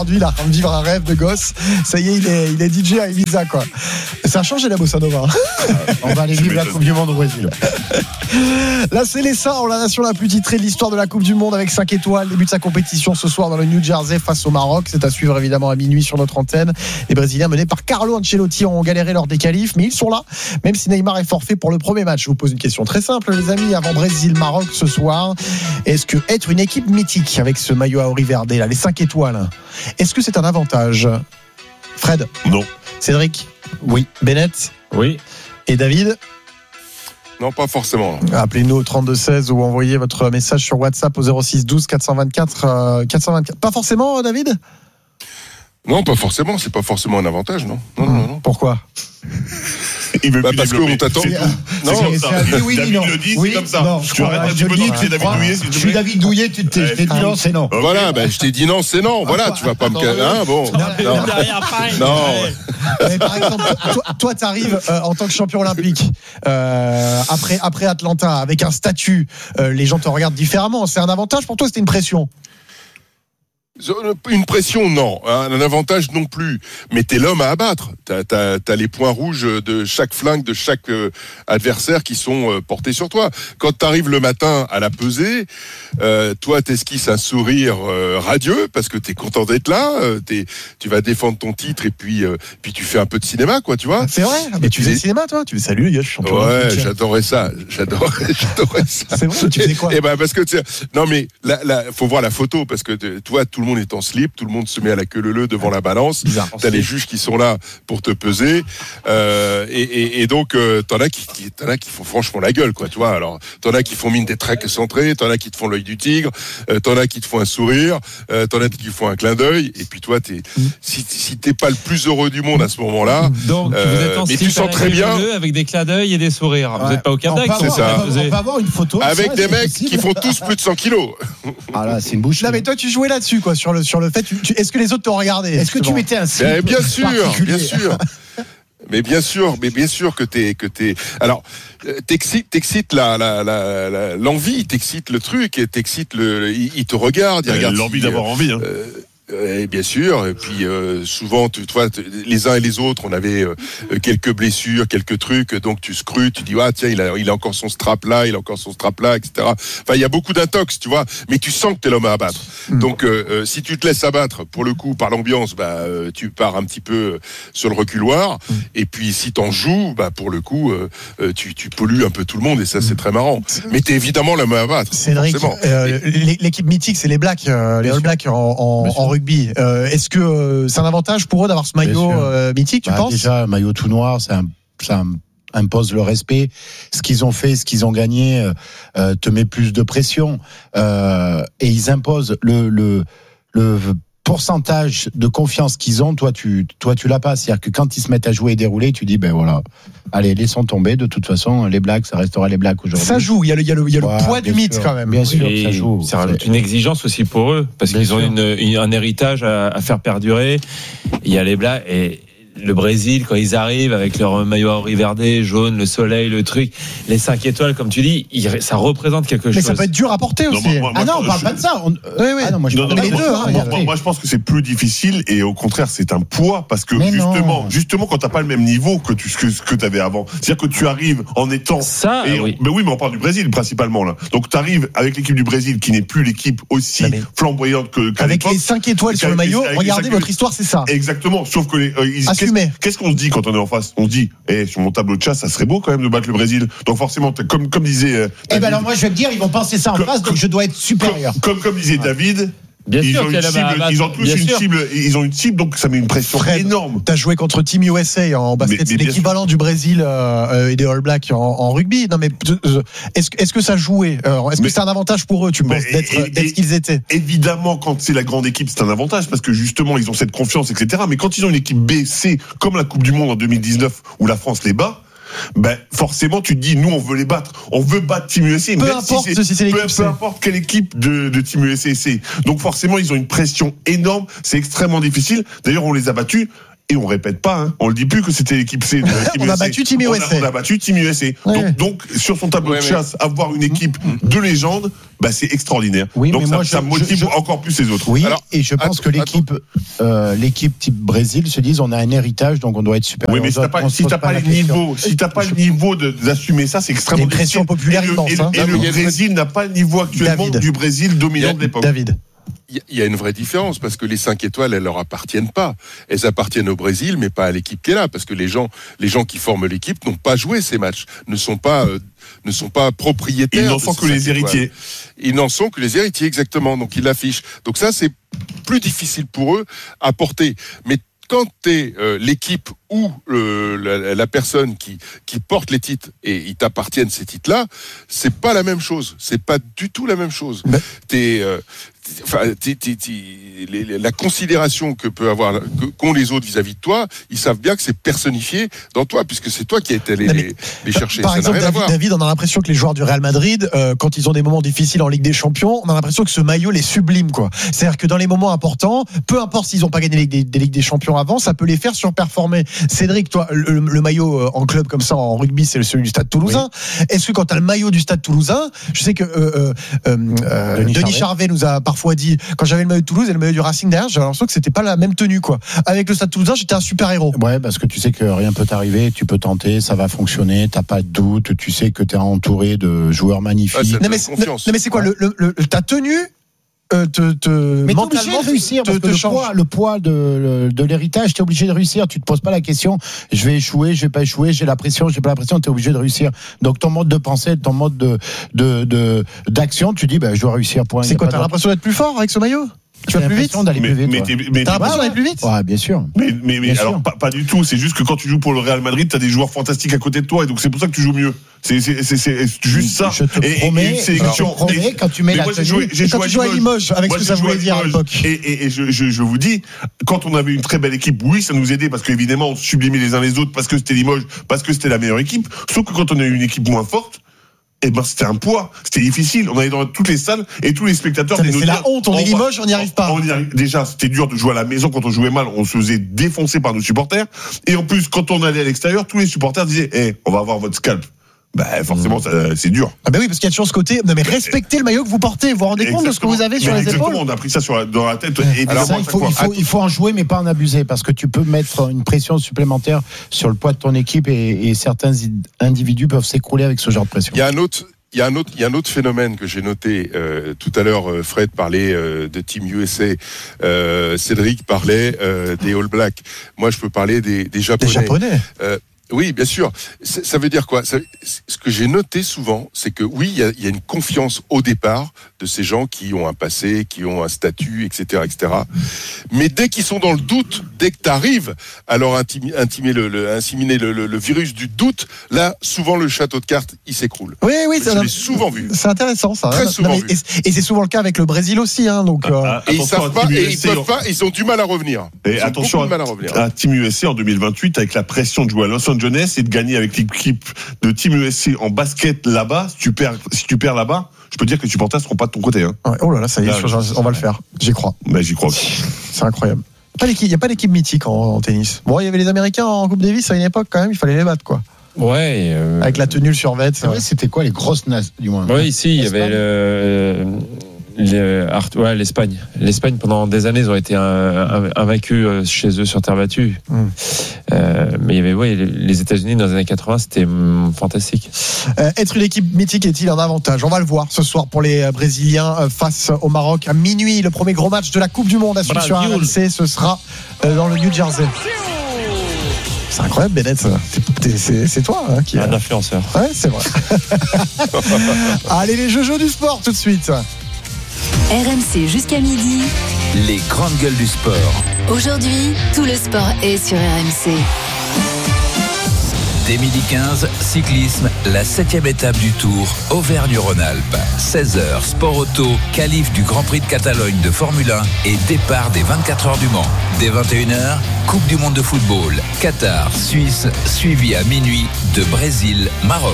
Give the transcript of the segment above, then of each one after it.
Aujourd'hui, il a de vivre un rêve de gosse. Ça y est, il est DJ à Ibiza, quoi. Ça a changé la bossa nova. On va aller vivre la Coupe du Monde au Brésil. Là, c'est les Sards, la nation la plus titrée de l'histoire de la Coupe du Monde avec 5 étoiles. Début de sa compétition ce soir dans le New Jersey face au Maroc. C'est à suivre évidemment à minuit sur notre antenne. Les Brésiliens menés par Carlo Ancelotti ont galéré lors des qualifs, mais ils sont là, même si Neymar est forfait pour le premier match. Je vous pose une question très simple, les amis, avant Brésil-Maroc ce soir. Est-ce que être une équipe mythique avec ce maillot à ori verde, là, les 5 étoiles, est-ce que c'est un avantage? Fred? Non. Cédric? Oui. Bennett? Oui. Et David? Non, pas forcément. Appelez-nous au 32-16 ou envoyez votre message sur WhatsApp au 06 12 424 424. Pas forcément, David? Non, pas forcément. C'est pas forcément un avantage, non. Non. Pourquoi? Il veut parce qu'on t'attend. Non, c'est oui, David non. le dit, oui, c'est comme ça. Non, Tu arrêtes un petit peu d'enquêter David Douillet, s'il te plaît. Je suis David Douillet, je t'ai dit non, c'est non. Voilà, je t'ai dit non, c'est non. Voilà, tu vas pas me caler. Bon. Non. Mais par exemple, toi, t'arrives en tant que champion olympique après Atlanta avec un statut. Les gens te regardent différemment. C'est un avantage pour toi? C'était une pression? Une pression, non. Un avantage, non plus. Mais t'es l'homme à abattre. T'as les points rouges de chaque flingue, de chaque adversaire qui sont portés sur toi. Quand t'arrives le matin à la pesée, toi, t'esquisses un sourire radieux parce que t'es content d'être là. Tu vas défendre ton titre et puis tu fais un peu de cinéma, quoi, tu vois. C'est vrai. Mais tu faisais le cinéma, toi? Tu fais salut, les gars, je suis champion olympique. Ouais, j'adorais ça. J'adorais ça. C'est vrai. Tu faisais quoi? Parce que non, mais là, faut voir la photo parce que toi, tout le monde est en slip, tout le monde se met à la queue leu devant la balance. Bizarre. T'as les juges qui sont là pour te peser, et donc t'en as qui font franchement la gueule, quoi, tu vois. Alors t'en as qui font mine d'être très concentrés, t'en as qui te font l'œil du tigre, t'en as qui te font un sourire, t'en as qui font un clin d'œil, et puis toi si t'es pas le plus heureux du monde à ce moment-là, donc vous êtes en mais tu sens très bien avec des clins d'œil et des sourires. Vous n'êtes pas au Cap d'Agde, c'est ça. On peut avoir une photo avec des mecs qui font tous plus de 100 kilos. Ah là, c'est une bouche. Là, mais toi, tu jouais là-dessus, quoi, sur le fait. Est-ce que les autres t'ont regardé? Est-ce que tu mettais un slip? Bien sûr. Mais bien sûr que t'es. Alors, t'excites l'envie, t'excites le truc, et t'excites il te regarde, il regarde. L'envie d'avoir envie. Bien sûr, et puis souvent, toi, les uns et les autres, on avait quelques blessures, quelques trucs, donc tu scrutes, tu dis tiens, il a encore son strap là, etc. Enfin, il y a beaucoup d'intox, tu vois, mais tu sens que t'es l'homme à abattre. Donc, si tu te laisses abattre, pour le coup, par l'ambiance, tu pars un petit peu sur le reculoir, et puis si t'en joues, pour le coup, tu pollues un peu tout le monde, et ça, c'est très marrant. Mais t'es évidemment l'homme à abattre. Cédric, l'équipe mythique, c'est les Blacks, les All Blacks en rugby. Est-ce que c'est un avantage pour eux d'avoir ce maillot mythique, tu penses? Déjà, un maillot tout noir, ça impose le respect. Ce qu'ils ont fait, ce qu'ils ont gagné, te met plus de pression. Et ils imposent le pourcentage de confiance qu'ils ont. Toi, tu l'as pas. C'est-à-dire que quand ils se mettent à jouer et dérouler, tu dis, voilà. Allez, laissons tomber. De toute façon, les Blacks, ça restera les Blacks aujourd'hui. Ça joue. Il y a le poids du mythe, quand même. Bien sûr, et ça joue. C'est une exigence aussi pour eux, parce qu'ils ont un héritage à faire perdurer. Il y a les Blacks et le Brésil, quand ils arrivent avec leur maillot à ori verde, jaune, le soleil, le truc, les 5 étoiles, comme tu dis, ça représente quelque chose. Mais ça peut être dur à porter aussi. On parle pas de ça. Oui. Ah non, moi, je pense que c'est plus difficile, et au contraire, c'est un poids, parce que justement, quand t'as pas le même niveau que t'avais avant, c'est-à-dire que tu arrives en étant. Ça, oui. Mais on parle du Brésil principalement là. Donc t'arrives avec l'équipe du Brésil qui n'est plus l'équipe aussi flamboyante qu'à avec l'époque. les 5 étoiles sur le maillot, regardez, votre histoire, c'est ça. Exactement. Sauf que qu'est-ce qu'on se dit quand on est en face? On se dit, sur mon tableau de chasse, ça serait beau quand même de battre le Brésil. Donc forcément, comme disait. Alors moi je vais te dire, ils vont penser ça en face, donc je dois être supérieur. Comme disait David. Bien sûr ils ont tous une cible. Ils ont une cible, donc ça met une pression énorme. T'as joué contre Team USA en basket, c'est l'équivalent du Brésil et des All Blacks en rugby. Non mais est-ce que ça jouait? Est-ce que c'est un avantage pour eux, tu penses, d'être ce qu'ils étaient? Évidemment, quand c'est la grande équipe, c'est un avantage parce que justement ils ont cette confiance, etc. Mais quand ils ont une équipe B, C, comme la Coupe du Monde en 2019 où la France les bat. Forcément tu te dis, nous on veut les battre, on veut battre Team USA, peu importe quelle équipe de Team USA c'est. Donc forcément ils ont une pression énorme, c'est extrêmement difficile. D'ailleurs on les a battus Et on répète pas, hein. On le dit plus que c'était l'équipe C. On a battu Team USA. On a battu Team USA. Ouais. Donc, sur son tableau de chasse, avoir une équipe de légende, bah, c'est extraordinaire. Oui, donc, mais moi, ça motive encore plus les autres. Oui, Alors, et je pense que l'équipe type Brésil se dit on a un héritage, donc on doit être supérieur. Oui, mais si t'as pas le niveau d'assumer ça, c'est extrêmement difficile. Une pression populaire immense. Et le Brésil n'a pas le niveau actuellement du Brésil dominant de l'époque. David. Il y a une vraie différence parce que les 5 étoiles, elles leur appartiennent pas. Elles appartiennent au Brésil, mais pas à l'équipe qui est là, parce que les gens qui forment l'équipe n'ont pas joué ces matchs, ne sont pas propriétaires. Ils n'en sont que les héritiers. Ils n'en sont que les héritiers, exactement. Donc ils l'affichent. Donc ça, c'est plus difficile pour eux à porter. Mais quand t'es l'équipe ou la personne qui porte les titres et ils t'appartiennent ces titres-là, c'est pas la même chose. C'est pas du tout la même chose. La considération qu'ont les autres vis-à-vis de toi, ils savent bien que c'est personnifié dans toi, puisque c'est toi qui as été les chercher. Par exemple, David, on a l'impression que les joueurs du Real Madrid, quand ils ont des moments difficiles en Ligue des Champions, on a l'impression que ce maillot les sublime, quoi. C'est-à-dire que dans les moments importants, peu importe s'ils n'ont pas gagné des Ligues des Champions avant, ça peut les faire surperformer. Cédric, toi, le maillot en club comme ça, en rugby, c'est celui du Stade Toulousain. Oui. Est-ce que quand tu as le maillot du Stade Toulousain, je sais que Denis Charvet nous a parfois dit, quand j'avais le maillot de Toulouse et le maillot du Racing derrière, j'avais l'impression que c'était pas la même tenue, quoi. Avec le Stade Toulousain, j'étais un super héros. Ouais, parce que tu sais que rien peut t'arriver, tu peux tenter, ça va fonctionner, t'as pas de doute, tu sais que t'es entouré de joueurs magnifiques. Non, mais c'est quoi ta tenue? Mais t'es obligé de réussir parce que le poids de l'héritage, t'es obligé de réussir. Tu te poses pas la question, je vais échouer, je vais pas échouer, j'ai la pression, j'ai pas la pression, t'es obligé de réussir. Donc ton mode de pensée, ton mode d'action, tu dis je dois réussir. C'est quoi, t'as l'impression d'être plus fort avec ce maillot? Tu vas plus vite d'aller plus vite. T'as l'impression d'aller plus vite? Ouais, bien sûr. Mais alors pas du tout. C'est juste que quand tu joues pour le Real Madrid, t'as des joueurs fantastiques à côté de toi, et donc c'est pour ça que tu joues mieux. C'est juste ça. Je te promets, quand tu mets la tenue, quand tu joues à Limoges, avec ce que ça voulait dire à l'époque. Et je vous dis, quand on avait une très belle équipe, oui, ça nous aidait parce qu'évidemment on sublimait les uns les autres parce que c'était Limoges, parce que c'était la meilleure équipe. Sauf que quand on a eu une équipe moins forte, c'était un poids, c'était difficile. On allait dans toutes les salles et tous les spectateurs. C'est la honte, on est Limoges, on n'y arrive pas. Déjà, c'était dur de jouer à la maison quand on jouait mal, on se faisait défoncer par nos supporters. Et en plus, quand on allait à l'extérieur, tous les supporters disaient on va avoir votre scalp. Forcément, c'est dur. Ah oui, parce qu'il y a toujours ce côté. Non, mais respectez le maillot que vous portez. Vous vous rendez compte de ce que vous avez sur les épaules? On a pris ça dans la tête. Alors ça, il faut en jouer, mais pas en abuser, parce que tu peux mettre une pression supplémentaire sur le poids de ton équipe et certains individus peuvent s'écrouler avec ce genre de pression. Il y a un autre phénomène que j'ai noté tout à l'heure. Fred parlait de Team USA, Cédric parlait des All Blacks. Moi, je peux parler des Japonais. Des Japonais. Oui, bien sûr. Ça veut dire quoi? Ce que j'ai noté souvent, c'est que oui, il y a une confiance au départ de ces gens qui ont un passé, qui ont un statut, etc., etc. Mais dès qu'ils sont dans le doute, dès que tu arrives à leur inséminer le virus du doute, là, souvent le château de cartes, il s'écroule. Oui, je l'ai souvent vu. C'est intéressant, ça. Très souvent vu. Et c'est souvent le cas avec le Brésil aussi, hein. Donc. Et ils savent pas, et ils peuvent pas, ils ont du mal à revenir. Et attention à Team USA en 2028 avec la pression de jouer à Los Angeles et de gagner avec l'équipe de Team USA en basket là-bas. Si tu perds là-bas, je peux dire que les supporters seront pas de ton côté. Hein. Ouais, oh là là, ça y est, on va le faire. J'y crois. J'y crois aussi. C'est incroyable. Il n'y a pas d'équipe mythique en tennis. Bon, il y avait les Américains en Coupe Davis à une époque, quand même, il fallait les battre, quoi. Ouais. Avec la tenue, le survêt. C'était quoi les grosses nations, du moins? Oui, ici, il y avait l'Espagne. L'Espagne, pendant des années, ils ont été invaincus chez eux sur terre battue. Mais il y avait les États-Unis dans les années 80, c'était fantastique. Être une équipe mythique est-il un avantage? On va le voir ce soir pour les Brésiliens face au Maroc à minuit. Le premier gros match de la Coupe du Monde à suivre sur RMC, ce sera dans le New Jersey. C'est incroyable, Bennett. C'est toi qui un influenceur. Ouais, c'est vrai. Allez, les jeux du sport tout de suite. RMC jusqu'à midi. Les grandes gueules du sport. Aujourd'hui, tout le sport est sur RMC. Dès midi 15, cyclisme, la 7e étape du Tour, Auvergne-Rhône-Alpes. 16h, sport auto, qualif du Grand Prix de Catalogne de Formule 1 et départ des 24 heures du Mans. Dès 21h, Coupe du Monde de football, Qatar, Suisse, suivi à minuit de Brésil, Maroc.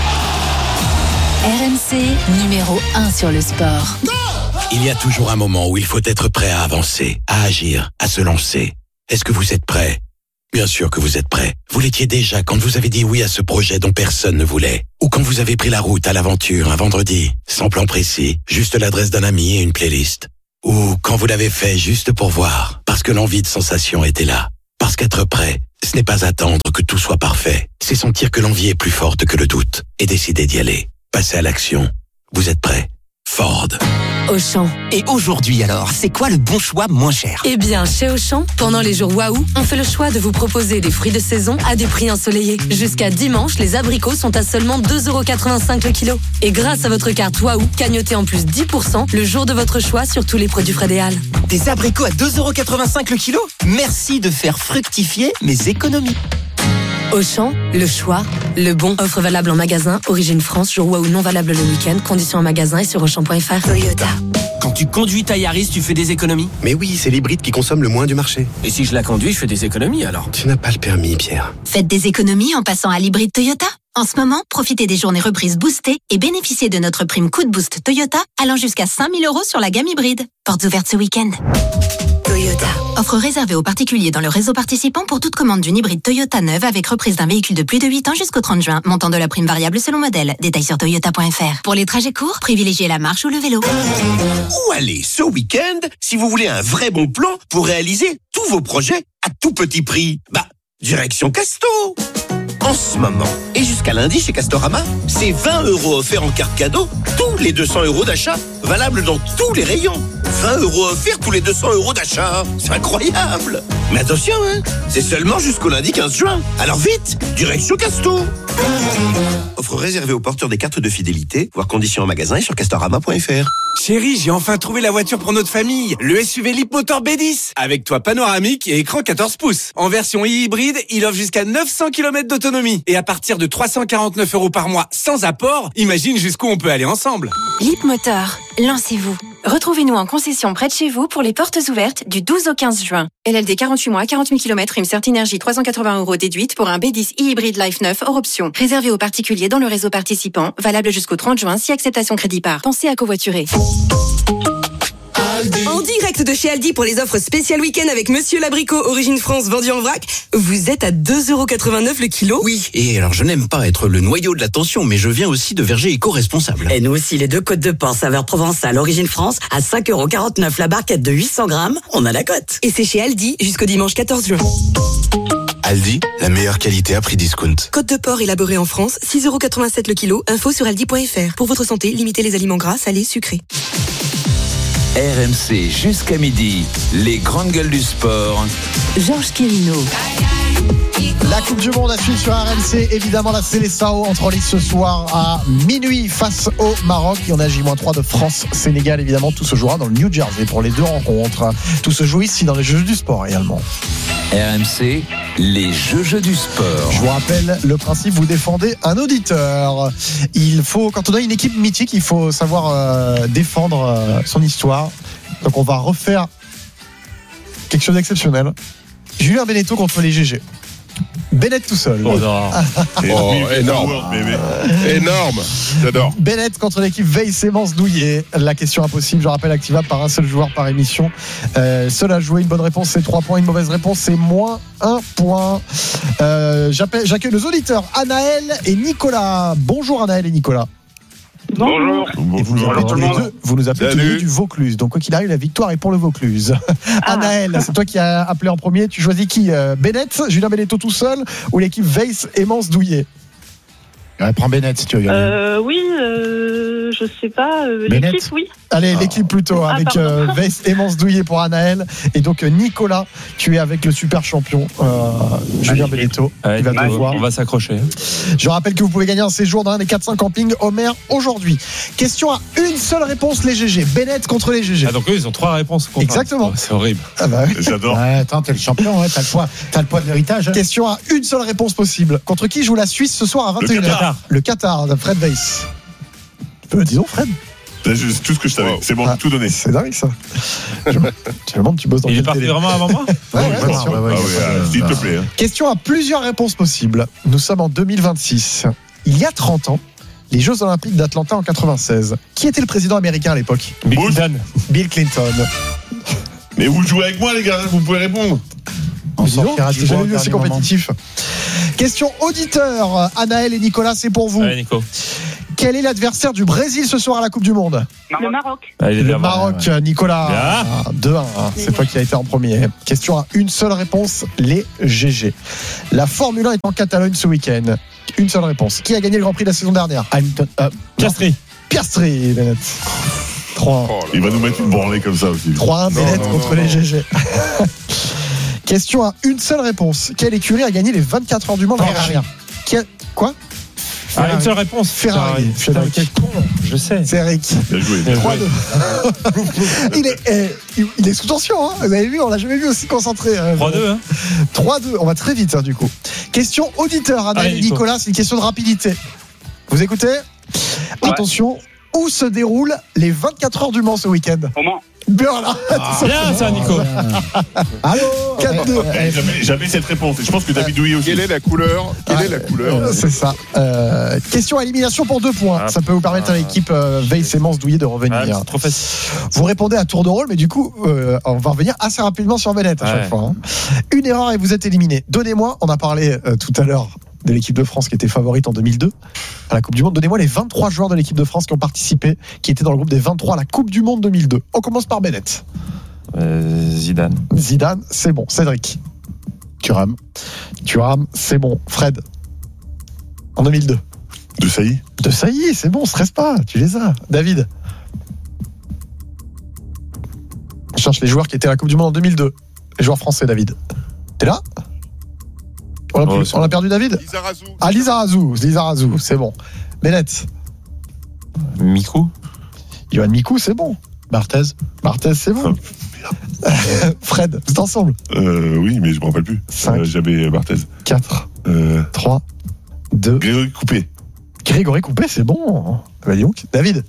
RMC, numéro 1 sur le sport. Il y a toujours un moment où il faut être prêt à avancer, à agir, à se lancer. Est-ce que vous êtes prêt ? Bien sûr que vous êtes prêts. Vous l'étiez déjà quand vous avez dit oui à ce projet dont personne ne voulait. Ou quand vous avez pris la route à l'aventure un vendredi, sans plan précis, juste l'adresse d'un ami et une playlist. Ou quand vous l'avez fait juste pour voir, parce que l'envie de sensation était là. Parce qu'être prêt, ce n'est pas attendre que tout soit parfait. C'est sentir que l'envie est plus forte que le doute et décider d'y aller. Passer à l'action. Vous êtes prêts? Ford. Auchan. Et aujourd'hui alors, c'est quoi le bon choix moins cher? Eh bien, chez Auchan, pendant les jours Waouh, on fait le choix de vous proposer des fruits de saison à des prix ensoleillés. Jusqu'à dimanche, les abricots sont à seulement 2,85€ le kilo. Et grâce à votre carte Waouh, cagnotez en plus 10% le jour de votre choix sur tous les produits Fred et Al. Des abricots à 2,85€ le kilo? Merci de faire fructifier mes économies. Auchan, le choix, le bon. Offre valable en magasin, origine France, jour Waouh non valable le week-end. Conditions en magasin et sur Auchan.fr. Toyota. Quand tu conduis ta Yaris, tu fais des économies? Mais oui, c'est l'hybride qui consomme le moins du marché. Et si je la conduis, je fais des économies alors? Tu n'as pas le permis, Pierre. Faites des économies en passant à l'hybride Toyota. En ce moment, profitez des journées reprises boostées et bénéficiez de notre prime coup de boost Toyota allant jusqu'à 5 000 € sur la gamme hybride. Portes ouvertes ce week-end. Toyota. Offre réservée aux particuliers dans le réseau participant pour toute commande d'une hybride Toyota neuve avec reprise d'un véhicule de plus de 8 ans jusqu'au 30 juin. Montant de la prime variable selon modèle. Détails sur toyota.fr. Pour les trajets courts, privilégiez la marche ou le vélo. Où aller ce week-end si vous voulez un vrai bon plan pour réaliser tous vos projets à tout petit prix? Direction Casto. En ce moment, et jusqu'à lundi chez Castorama, c'est 20 € offerts en carte cadeau, tous les 200 € d'achat, valable dans tous les rayons. 20 € offerts tous les 200 € d'achat, c'est incroyable. Mais attention, c'est seulement jusqu'au lundi 15 juin. Alors vite, direction Casto. Offre réservée aux porteurs des cartes de fidélité, voir conditions en magasin et sur castorama.fr. Chérie, j'ai enfin trouvé la voiture pour notre famille. Le SUV Leapmotor B10. Avec toit panoramique et écran 14 pouces. En version hybride, il offre jusqu'à 900 km d'autonomie. Et à partir de 349 € par mois sans apport, imagine jusqu'où on peut aller ensemble. Leapmotor, lancez-vous. Retrouvez-nous en concession près de chez vous pour les portes ouvertes du 12 au 15 juin. LLD 48 mois, 40 000 km, prime Certinergie 380 € déduite pour un B10 e-hybride Life 9 hors option. Réservé aux particuliers dans le réseau participant, valable jusqu'au 30 juin si acceptation crédit par. Pensez à covoiturer. En direct de chez Aldi pour les offres spéciales week-end avec Monsieur l'Abricot, origine France, vendu en vrac. Vous êtes à 2,89€ le kilo. Oui, et alors je n'aime pas être le noyau de l'attention, mais je viens aussi de Verger éco-responsable. Et nous aussi, les 2 côtes de porc saveur provençale, origine France, à 5,49€ la barquette de 800 grammes, on a la cote. Et c'est chez Aldi jusqu'au dimanche 14 juin. Aldi, la meilleure qualité à prix discount. Côte de porc élaborée en France, 6,87€ le kilo. Info sur aldi.fr. Pour votre santé, limitez les aliments gras, salés, sucrés. RMC jusqu'à midi, les grandes gueules du sport. Georges Quirino. La Coupe du Monde à suivre sur RMC. Évidemment, la Seleção entre en lice ce soir à minuit face au Maroc. Et on a J-3 de France-Sénégal. Évidemment, tout se jouera dans le New Jersey pour les 2 rencontres. Tout se joue ici dans les Jeux du sport également. RMC, les Jeux du sport. Je vous rappelle le principe, vous défendez un auditeur. Il faut, quand on a une équipe mythique, il faut savoir défendre son histoire. Donc on va refaire quelque chose d'exceptionnel. Julien Beneteau contre les GG. Bennett tout seul. Oh non. Énorme. Énorme. J'adore. Bennett contre l'équipe Veil-Sémence Douillet. La question impossible, je rappelle, activable par un seul joueur par émission. Seul à jouer. Une bonne réponse, c'est 3 points. Une mauvaise réponse, c'est moins 1 point. J'accueille nos auditeurs, Anaël et Nicolas. Bonjour Anaël et Nicolas. Bonjour. Et vous nous appelez tous les deux du Vaucluse. Donc quoi qu'il arrive, la victoire est pour le Vaucluse. Anaël, c'est toi qui as appelé en premier. Tu choisis qui? Bennett, Julien Beneteau tout seul ou l'équipe Veil-Sémence Douillet? Prends Bennett si tu veux. Oui, je sais pas. Bennett. L'équipe, oui. Allez, l'équipe plutôt, avec Veil-Sémence Douillet pour Anaël. Et donc Nicolas, tu es avec le super champion Julien Beneteau. Il va devoir. On va s'accrocher. Je rappelle que vous pouvez gagner un séjour dans un des 400 campings Homer aujourd'hui. Question à une seule réponse, les GG. Bennett contre les GG. Ah, donc eux, ils ont 3 réponses. Exactement. C'est horrible. Ah bah oui. J'adore. Attends, t'es le champion, t'as le poids de l'héritage. Question à une seule réponse possible. Contre qui joue la Suisse ce soir à 21h? Le Qatar de Fred Weiss. Disons Fred. C'est tout ce que je savais. C'est bon, tout donné. C'est dingue ça. Tu bosses dans Il est parti vraiment avant moi? S'il te plaît. Question à plusieurs réponses possibles. Nous sommes en 2026. Il y a 30 ans, les Jeux Olympiques d'Atlanta en 96. Qui était le président américain à l'époque? Bill Clinton. Bill Clinton. Mais vous jouez avec moi, les gars, vous pouvez répondre. Vas-y, sortira J'ai du jamais bois vu au aussi dernier compétitif. Question auditeur. Anaël et Nicolas, c'est pour vous. Ouais, Nico. Quel est l'adversaire du Brésil ce soir à la Coupe du Monde? Le Maroc. Ah, il est Le bien, Maroc, ouais. Nicolas. 2-1. C'est toi qui as été en premier. Question à une seule réponse, les GG. La Formule 1 est en Catalogne ce week-end. Une seule réponse. Qui a gagné le Grand Prix de la saison dernière? Piastri. Piastri, Bennett. 3-1. Il va nous mettre une branlée comme ça aussi. 3-1, Bennett contre les GG. Question à une seule réponse. Quelle écurie a gagné les 24 heures du Mans l'année dernière? Quoi? Ah, une seule réponse. Ferrari. Putain, quel con. Je sais. C'est Eric. Bien joué. 3-2. il est sous tension, hein. Vous avez vu, on l'a jamais vu aussi concentré. 3-2, hein. 3-2. On va très vite, hein, du coup. Question auditeur, Anaël et Nico. Nicolas, c'est une question de rapidité. Vous écoutez? Attention, où se déroulent les 24 heures du Mans ce week-end? Au Mans. Bien là. Bien ça, Nico. Allô. 4-2. J'avais cette réponse et je pense que David Douillet aussi. Quelle est la couleur? C'est ça. Question à élimination pour 2 points. Ça peut vous permettre à l'équipe Veil-Sémence-Douillet de revenir. C'est trop facile. Vous répondez à tour de rôle, mais du coup, on va revenir assez rapidement sur Bennett à chaque fois. Hein. Une erreur et vous êtes éliminé. Donnez-moi, on a parlé tout à l'heure de l'équipe de France qui était favorite en 2002 à la Coupe du Monde. Donnez-moi les 23 joueurs de l'équipe de France qui ont participé, qui étaient dans le groupe des 23 à la Coupe du Monde 2002. On commence par Bennett. Zidane. Zidane, c'est bon. Cédric. Thuram, c'est bon. Fred. En 2002. De Sailly. De Sailly, c'est bon, stresse pas, tu les as. David. On cherche les joueurs qui étaient à la Coupe du Monde en 2002. Les joueurs français, David. T'es là? On a perdu David? Lizarazu. Ah, Lizarazu, c'est bon. Bennett. Mikou. Johan Mikou, c'est bon. Barthez, c'est bon. Fred, vous êtes ensemble? Oui, mais je me rappelle plus. 5. J'avais Barthez. 4. 3. 2. Grégory Coupé, c'est bon. Bah, dis donc. David.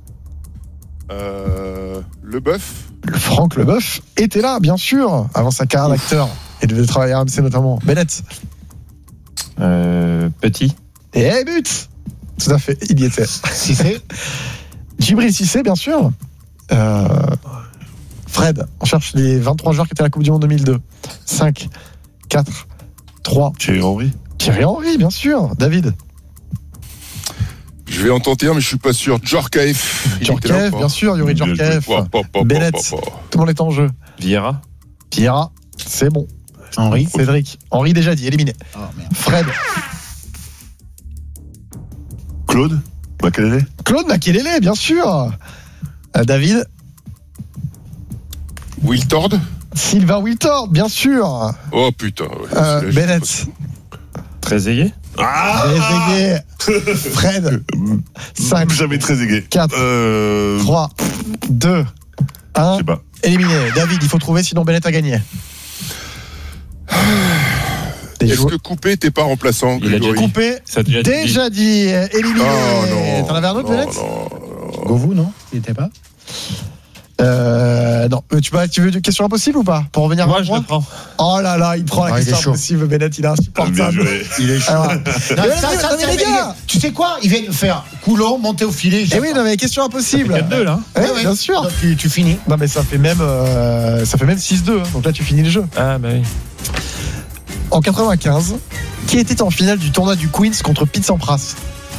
Leboeuf. Franck Leboeuf était là, bien sûr, avant sa carrière d'acteur. Et devait travailler à RMC notamment. Bennett. Petit. Et but. Tout à fait, il y était. Cissé. Djibril Cissé, bien sûr. Fred, on cherche les 23 joueurs qui étaient à la Coupe du Monde 2002. 5, 4, 3. Thierry Henry, bien sûr. David. Je vais en tenter un, mais je suis pas sûr. Djorkaeff. Djorkaeff, bien sûr. Yuri Djorkaeff. Bennett. Tout le monde est en jeu. Vieira, c'est bon. Henri. Cédric. Henri déjà dit, éliminé. Oh, Fred. Claude Makelele, bien sûr. David. Wiltord. Sylvain Wiltord, bien sûr. Oh putain. Bennett. Trezeguet. Trezeguet. Fred. 5. J'avais Trezeguet. 4. 3. 2. 1. Je sais pas. Éliminé. David, il faut trouver, sinon Bennett a gagné. Est-ce que Coupé t'es pas remplaçant? Il a déjà Coupé. Déjà dit. Éliminé. T'en avais un autre, Bennett? Govou, non? Il était pas? Non. Tu veux une question impossible ou pas? Pour revenir Moi, à je le prends. Oh là là, il prend la question impossible, Bennett, il est insupportable. Il est chaud. Les gars, tu sais quoi? Il vient de faire Coulon, monter au filet. Eh oui, non, mais question impossible. 4-2 là. Ouais, bien sûr. Donc, tu finis. Non, mais ça fait même 6-2. Hein, donc là, tu finis le jeu. Ah, bah oui. En 95, qui était en finale du tournoi du Queens contre Pete Sampras?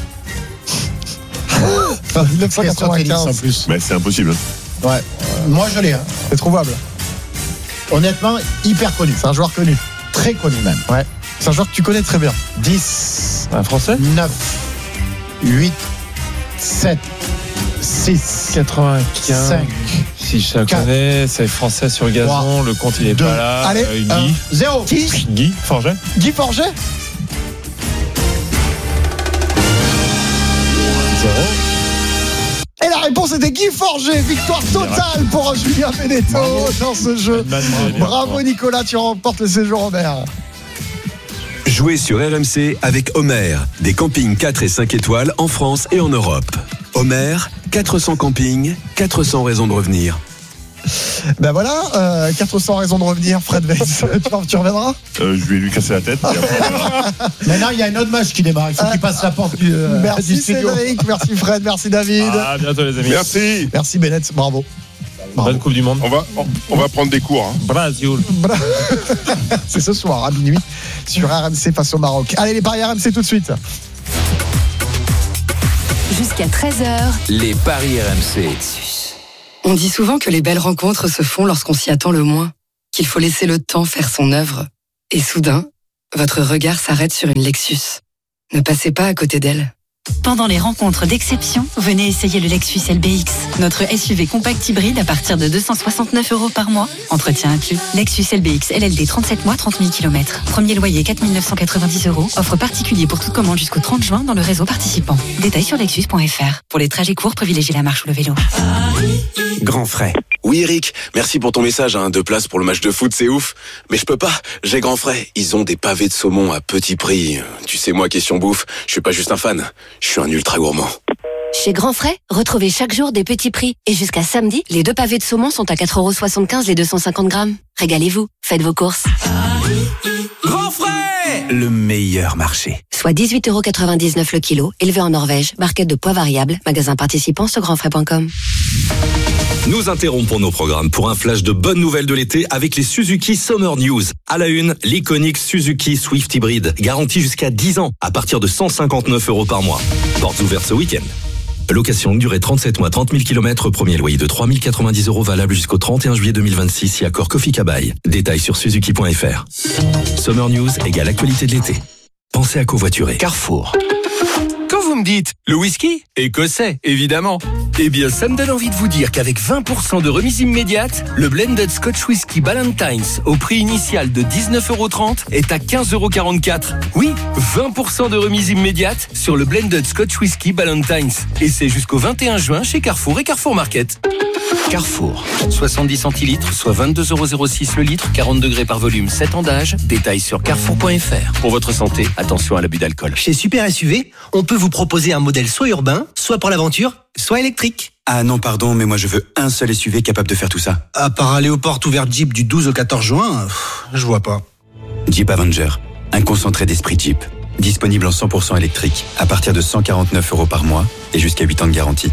Enfin, 1995 en plus. Mais c'est impossible. Ouais. Moi, je l'ai. Hein. C'est trouvable. Honnêtement, hyper connu. C'est un joueur connu. Très connu même. Ouais. C'est un joueur que tu connais très bien. 10. Un français? 9. 8. 7. 6. 95. 5. Si je la connais, c'est français sur gazon. 3, le compte, il est 2, pas là. Allez, Guy. 0. Guy Forget. Guy Forget? 0. Et la réponse était Guy Forget. Victoire totale pour Julien Benetto dans ce jeu. Bravo Nicolas, tu remportes le séjour en mer. Jouez sur RMC avec Homer, des campings 4 et 5 étoiles en France et en Europe. Homer, 400 campings, 400 raisons de revenir. Ben voilà, 400 raisons de revenir, Fred Weiss. Tu reviendras? Je vais lui casser la tête. Maintenant, il y a un autre match qui démarre. Il faut qu'il passe la porte du merci studio. Cédric, merci Fred, merci David. À bientôt les amis. Merci. Merci Bennett, bravo. Bonne Coupe du Monde. On va prendre des cours. Hein. Brésil. C'est ce soir à minuit sur RMC face au Maroc. Allez, les paris RMC tout de suite. Jusqu'à 13h. Les paris RMC. On dit souvent que les belles rencontres se font lorsqu'on s'y attend le moins, qu'il faut laisser le temps faire son œuvre. Et soudain, votre regard s'arrête sur une Lexus. Ne passez pas à côté d'elle. Pendant les rencontres d'exception, venez essayer le Lexus LBX, notre SUV compact hybride à partir de 269 € par mois. Entretien inclus. Lexus LBX LLD 37 mois, 30 000 km. Premier loyer 4 990 €. Offre particulier pour toute commande jusqu'au 30 juin dans le réseau participant. Détails sur lexus.fr. Pour les trajets courts, privilégiez la marche ou le vélo. Grand frais. Oui Eric, merci pour ton message, 2 places pour le match de foot, c'est ouf. Mais je peux pas, j'ai Grand frais. Ils ont des pavés de saumon à petit prix. Tu sais moi, question bouffe, je suis pas juste un fan, je suis un ultra gourmand. Chez Grand Frais, retrouvez chaque jour des petits prix. Et jusqu'à samedi, les 2 pavés de saumon sont à 4,75 € les 250 grammes. Régalez-vous, faites vos courses. Grand frais, le meilleur marché. Soit 18,99 € le kilo, élevé en Norvège, barquette de poids variable, magasin participant sur grandfrais.com. Nous interrompons nos programmes pour un flash de bonnes nouvelles de l'été avec les Suzuki Summer News. À la une, l'iconique Suzuki Swift Hybrid, garantie jusqu'à 10 ans, à partir de 159 € par mois. Portes ouvertes ce week-end. Location durée 37 mois, 30 000 km, premier loyer de 3 090 € valable jusqu'au 31 juillet 2026 si accord Kofi Kabai. Détails sur suzuki.fr. Summer News égale actualité de l'été. Pensez à covoiturer. Carrefour. Quand vous me dites le whisky, écossais, évidemment. Eh bien, ça me donne envie de vous dire qu'avec 20% de remise immédiate, le blended Scotch Whisky Ballantines, au prix initial de 19,30 € est à 15,44 €. Oui, 20% de remise immédiate sur le blended Scotch Whisky Ballantines. Et c'est jusqu'au 21 juin chez Carrefour et Carrefour Market. Carrefour. 70 centilitres, soit 22,06 € le litre, 40 degrés par volume, 7 ans d'âge. Détails sur carrefour.fr. Pour votre santé, attention à l'abus d'alcool. Chez Super SUV, on peut vous proposer un modèle soit urbain, soit pour l'aventure, soit électrique. Ah non, pardon, mais moi je veux un seul SUV capable de faire tout ça. À part aller aux portes ouvertes Jeep du 12 au 14 juin, je vois pas. Jeep Avenger, un concentré d'esprit Jeep. Disponible en 100% électrique, à partir de 149 € par mois et jusqu'à 8 ans de garantie.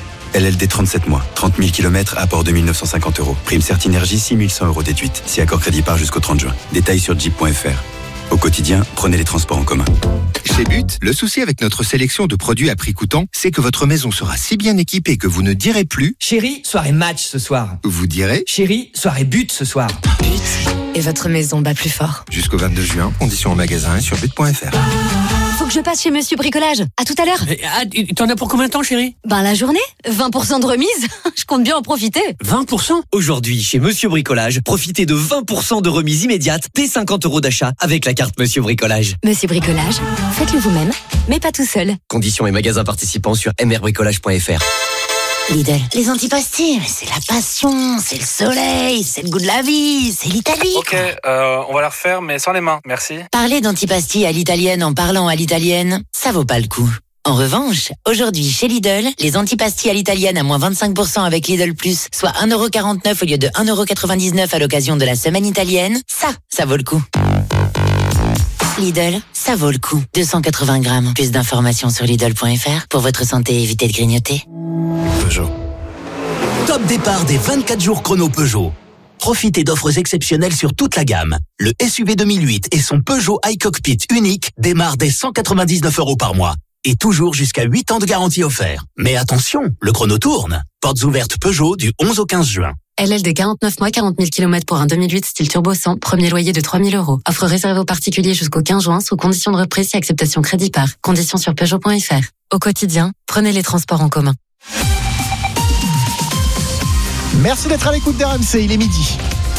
LLD 37 mois, 30 000 km, apport de 1 950 €. Prime Certinergie, 6 100 € déduite. Si accord crédit part jusqu'au 30 juin. Détails sur jeep.fr. Au quotidien, prenez les transports en commun. Chez But, le souci avec notre sélection de produits à prix coûtant, c'est que votre maison sera si bien équipée que vous ne direz plus « Chérie, soirée match ce soir ». Vous direz « Chérie, soirée but ce soir ». But. Et votre maison bat plus fort. Jusqu'au 22 juin, conditions en magasin et sur but.fr. Faut que je passe chez Monsieur Bricolage. À tout à l'heure. T'en as pour combien de temps, chérie ? La journée. 20% de remise. Je compte bien en profiter. 20% ? Aujourd'hui, chez Monsieur Bricolage, profitez de 20% de remise immédiate dès 50 € d'achat avec la carte Monsieur Bricolage. Monsieur Bricolage, faites-le vous-même, mais pas tout seul. Conditions et magasins participants sur mrbricolage.fr. Lidl. Les antipastilles, c'est la passion, c'est le soleil, c'est le goût de la vie, c'est l'Italie. Ok, on va la refaire, mais sans les mains, merci. Parler d'antipastilles à l'italienne en parlant à l'italienne, ça vaut pas le coup. En revanche, aujourd'hui chez Lidl, les antipastilles à l'italienne à moins 25% avec Lidl Plus, soit 1,49 € au lieu de 1,99 € à l'occasion de la semaine italienne, ça vaut le coup. Lidl, ça vaut le coup. 280 grammes. Plus d'informations sur Lidl.fr. Pour votre santé, évitez de grignoter. Peugeot. Top départ des 24 jours chrono Peugeot. Profitez d'offres exceptionnelles sur toute la gamme. Le SUV 2008 et son Peugeot iCockpit unique démarrent dès 199 € par mois. Et toujours jusqu'à 8 ans de garantie offert. Mais attention, le chrono tourne. Portes ouvertes Peugeot du 11 au 15 juin. LLD 49 mois, 40 000 km pour un 2008 style turbo 100, premier loyer de 3 000 €. Offre réservée aux particuliers jusqu'au 15 juin sous conditions de reprise et acceptation crédit par. Conditions sur Peugeot.fr. Au quotidien, prenez les transports en commun. Merci d'être à l'écoute d'RMC, il est midi.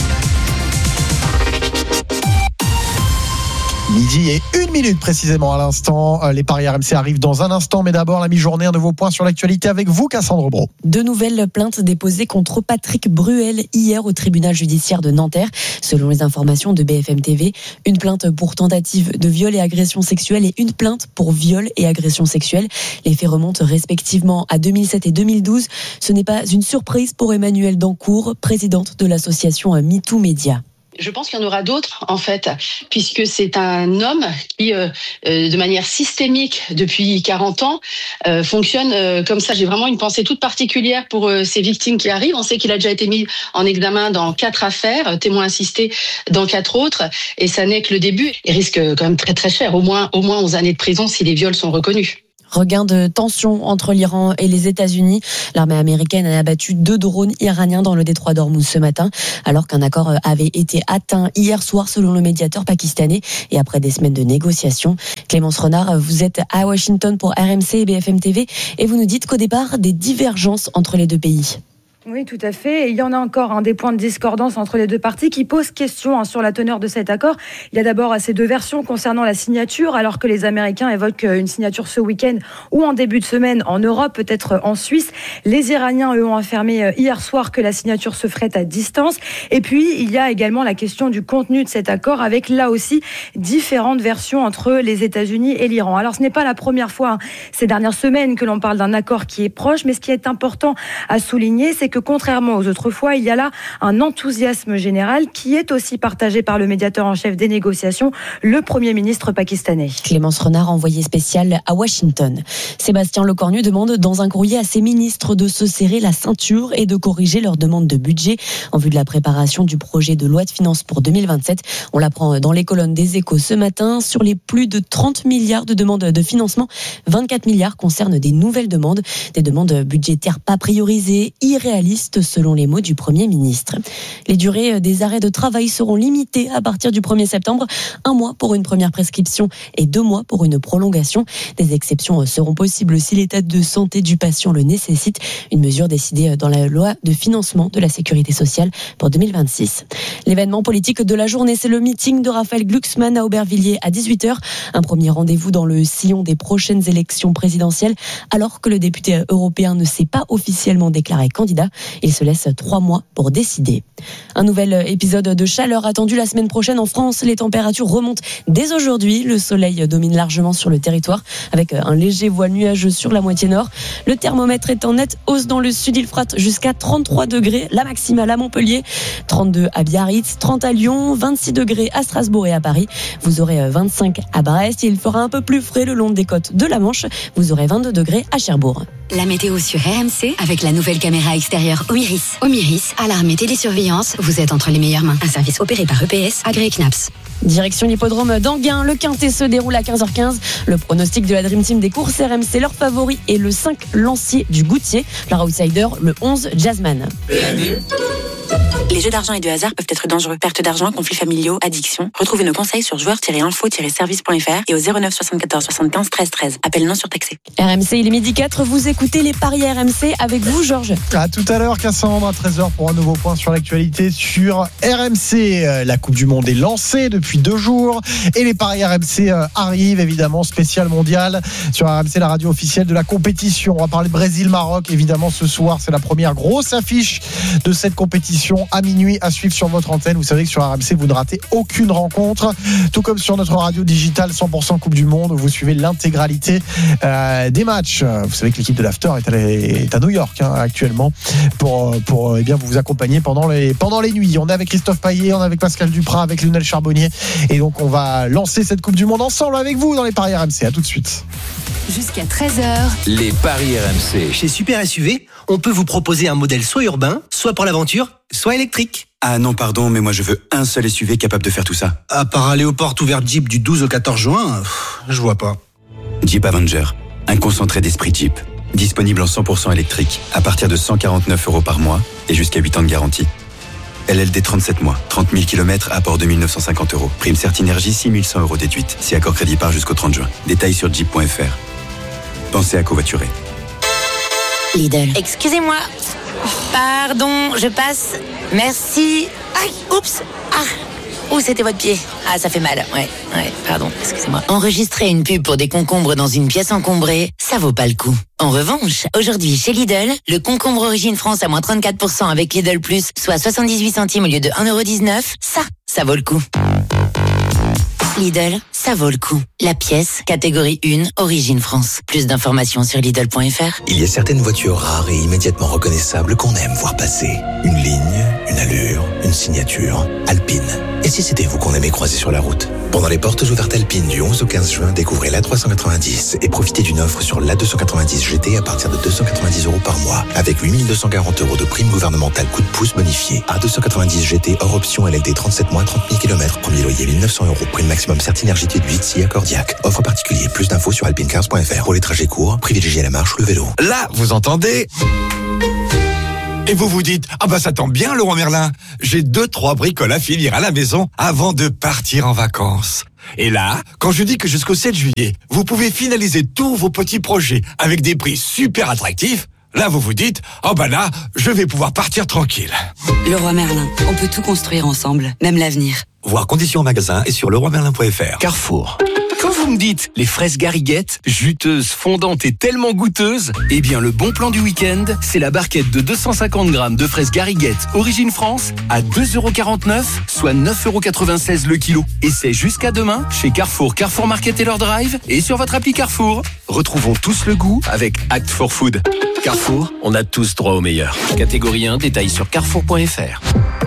Midi et 1 minute précisément à l'instant. Les paris RMC arrivent dans un instant, mais d'abord la mi-journée, un nouveau point sur l'actualité avec vous, Cassandre Bro. 2 nouvelles plaintes déposées contre Patrick Bruel hier au tribunal judiciaire de Nanterre. Selon les informations de BFM TV, une plainte pour tentative de viol et agression sexuelle et une plainte pour viol et agression sexuelle. Les faits remontent respectivement à 2007 et 2012. Ce n'est pas une surprise pour Emmanuelle Dancourt, présidente de l'association MeToo Média. Je pense qu'il y en aura d'autres, en fait, puisque c'est un homme qui, de manière systémique, depuis 40 ans, fonctionne comme ça. J'ai vraiment une pensée toute particulière pour ces victimes qui arrivent. On sait qu'il a déjà été mis en examen dans 4 affaires, témoin assisté dans 4 autres, et ça n'est que le début. Il risque quand même très très cher, au moins 11 années de prison si les viols sont reconnus. Regain de tension entre l'Iran et les États-Unis. L'armée américaine a abattu 2 drones iraniens dans le détroit d'Ormuz ce matin, alors qu'un accord avait été atteint hier soir selon le médiateur pakistanais et après des semaines de négociations. Clémence Renard, vous êtes à Washington pour RMC et BFM TV et vous nous dites qu'au départ, des divergences entre les deux pays. Oui, tout à fait. Et il y en a encore des points de discordance entre les deux parties qui posent question sur la teneur de cet accord. Il y a d'abord ces 2 versions concernant la signature, alors que les Américains évoquent une signature ce week-end ou en début de semaine en Europe, peut-être en Suisse. Les Iraniens, eux, ont affirmé hier soir que la signature se ferait à distance. Et puis, il y a également la question du contenu de cet accord, avec là aussi différentes versions entre les États-Unis et l'Iran. Alors, ce n'est pas la première fois ces dernières semaines que l'on parle d'un accord qui est proche, mais ce qui est important à souligner, c'est que contrairement aux autres fois, il y a là un enthousiasme général qui est aussi partagé par le médiateur en chef des négociations, le Premier ministre pakistanais. Clémence Renard, envoyée spéciale à Washington. Sébastien Lecornu demande dans un courrier à ses ministres de se serrer la ceinture et de corriger leurs demandes de budget en vue de la préparation du projet de loi de finances pour 2027. On l'apprend dans les colonnes des Échos ce matin. Sur les plus de 30 milliards de demandes de financement, 24 milliards concernent des nouvelles demandes, des demandes budgétaires pas priorisées, irréalistes selon les mots du Premier ministre. Les durées des arrêts de travail seront limitées à partir du 1er septembre, 1 mois pour une première prescription et 2 mois pour une prolongation. Des exceptions seront possibles si l'état de santé du patient le nécessite, une mesure décidée dans la loi de financement de la sécurité sociale pour 2026. L'événement politique de la journée, c'est le meeting de Raphaël Glucksmann à Aubervilliers à 18h, un premier rendez-vous dans le sillon des prochaines élections présidentielles, alors que le député européen ne s'est pas officiellement déclaré candidat. Il se laisse 3 mois pour décider. Un nouvel épisode de chaleur attendu la semaine prochaine en France. Les températures remontent dès aujourd'hui. Le soleil domine largement sur le territoire avec un léger voile nuageux sur la moitié nord. Le thermomètre est en nette hausse dans le sud. Il frappe jusqu'à 33 degrés, la maximale à Montpellier, 32 à Biarritz, 30 à Lyon, 26 degrés à Strasbourg et à Paris. Vous aurez 25 à Brest. Il fera un peu plus frais le long des côtes de la Manche. Vous aurez 22 degrés à Cherbourg. La météo sur RMC avec la nouvelle caméra extérieure Omiris. Omiris, alarme et télésurveillance, vous êtes entre les meilleures mains. Un service opéré par EPS, agréé CNAPS. Direction l'hippodrome d'Anguin, le Quintet se déroule à 15h15. Le pronostic de la Dream Team des courses RMC, leur favori est le 5 Lancier du Goutier. Leur outsider, le 11 Jazzman. Les jeux d'argent et de hasard peuvent être dangereux. Perte d'argent, conflits familiaux, addiction. Retrouvez nos conseils sur joueurs-info-service.fr et au 09 74 75 13 13. Appel non surtaxé. RMC, il est midi 4. Vous écoutez les paris RMC avec vous, Georges. À tout à l'heure, Cassandre, à 13h pour un nouveau point sur l'actualité sur RMC. La Coupe du Monde est lancée depuis 2 jours et les paris RMC arrivent, évidemment, spécial mondial sur RMC, la radio officielle de la compétition. On va parler de Brésil-Maroc, évidemment, ce soir. C'est la première grosse affiche de cette compétition à minuit à suivre sur votre antenne. Vous savez que sur RMC, vous ne ratez aucune rencontre, tout comme sur notre radio digitale 100% Coupe du Monde, où vous suivez l'intégralité des matchs. Vous savez que l'équipe de l'After est à New York actuellement pour eh bien, vous accompagner pendant les nuits. On est avec Christophe Payet, on est avec Pascal Duprat, avec Lionel Charbonnier, et donc on va lancer cette Coupe du Monde ensemble avec vous dans les paris RMC. À tout de suite. Jusqu'à 13h. Les paris RMC. Chez Super SUV, on peut vous proposer un modèle soit urbain, soit pour l'aventure, soit électrique. Ah non, pardon, mais moi je veux un seul SUV capable de faire tout ça. À part aller aux portes ouvertes Jeep du 12 au 14 juin, je vois pas. Jeep Avenger, un concentré d'esprit Jeep. Disponible en 100% électrique, à partir de 149 € par mois et jusqu'à 8 ans de garantie. LLD 37 mois, 30 000 km, apport de 1 950 €. Prime Certinergie, 6 100 € déduite. Si accord crédit par jusqu'au 30 juin. Détails sur jeep.fr. Pensez à covoiturer. Lidl. Excusez-moi. Pardon, je passe. Merci. Aïe, oups. Ah. Oh, c'était votre pied. Ah, ça fait mal. Ouais, pardon, excusez-moi. Enregistrer une pub pour des concombres dans une pièce encombrée, ça vaut pas le coup. En revanche, aujourd'hui, chez Lidl, le concombre Origine France à moins 34% avec Lidl Plus, soit 78 centimes au lieu de 1,19 €, ça vaut le coup. Lidl, ça vaut le coup. La pièce, catégorie 1, Origine France. Plus d'informations sur Lidl.fr. Il y a certaines voitures rares et immédiatement reconnaissables qu'on aime voir passer. Une ligne, une allure, une une signature. Alpine. Et si c'était vous qu'on aimait croiser sur la route? Pendant les portes ouvertes Alpine du 11 au 15 juin, découvrez l'A390 et profitez d'une offre sur l'A290 GT à partir de 290 € par mois, avec 8240 € de prime gouvernementale coup de pouce bonifiée. A290 GT hors option LLD 37 mois, 30 000 km, premier loyer 1900 €, prime maximum Certinergie de 8 si accordiaque. Offre particulier, plus d'infos sur alpinecars.fr. Pour les trajets courts, privilégiez la marche ou le vélo. Là, vous entendez? Et vous vous dites, ah bah ça tombe bien Leroy Merlin, j'ai 2-3 bricoles à finir à la maison avant de partir en vacances. Et là, quand je dis que jusqu'au 7 juillet, vous pouvez finaliser tous vos petits projets avec des prix super attractifs, là vous vous dites, oh bah là, je vais pouvoir partir tranquille. Leroy Merlin, on peut tout construire ensemble, même l'avenir. Voir conditions en magasin et sur leroymerlin.fr. Carrefour. Quand vous me dites les fraises gariguettes, juteuses, fondantes et tellement goûteuses, eh bien le bon plan du week-end, c'est la barquette de 250 grammes de fraises gariguettes Origine France à 2,49 €, soit 9,96 € le kilo. Et c'est jusqu'à demain chez Carrefour, Carrefour Market et leur drive et sur votre appli Carrefour. Retrouvons tous le goût avec Act for Food. Carrefour, on a tous droit au meilleur. Catégorie 1, détail sur carrefour.fr.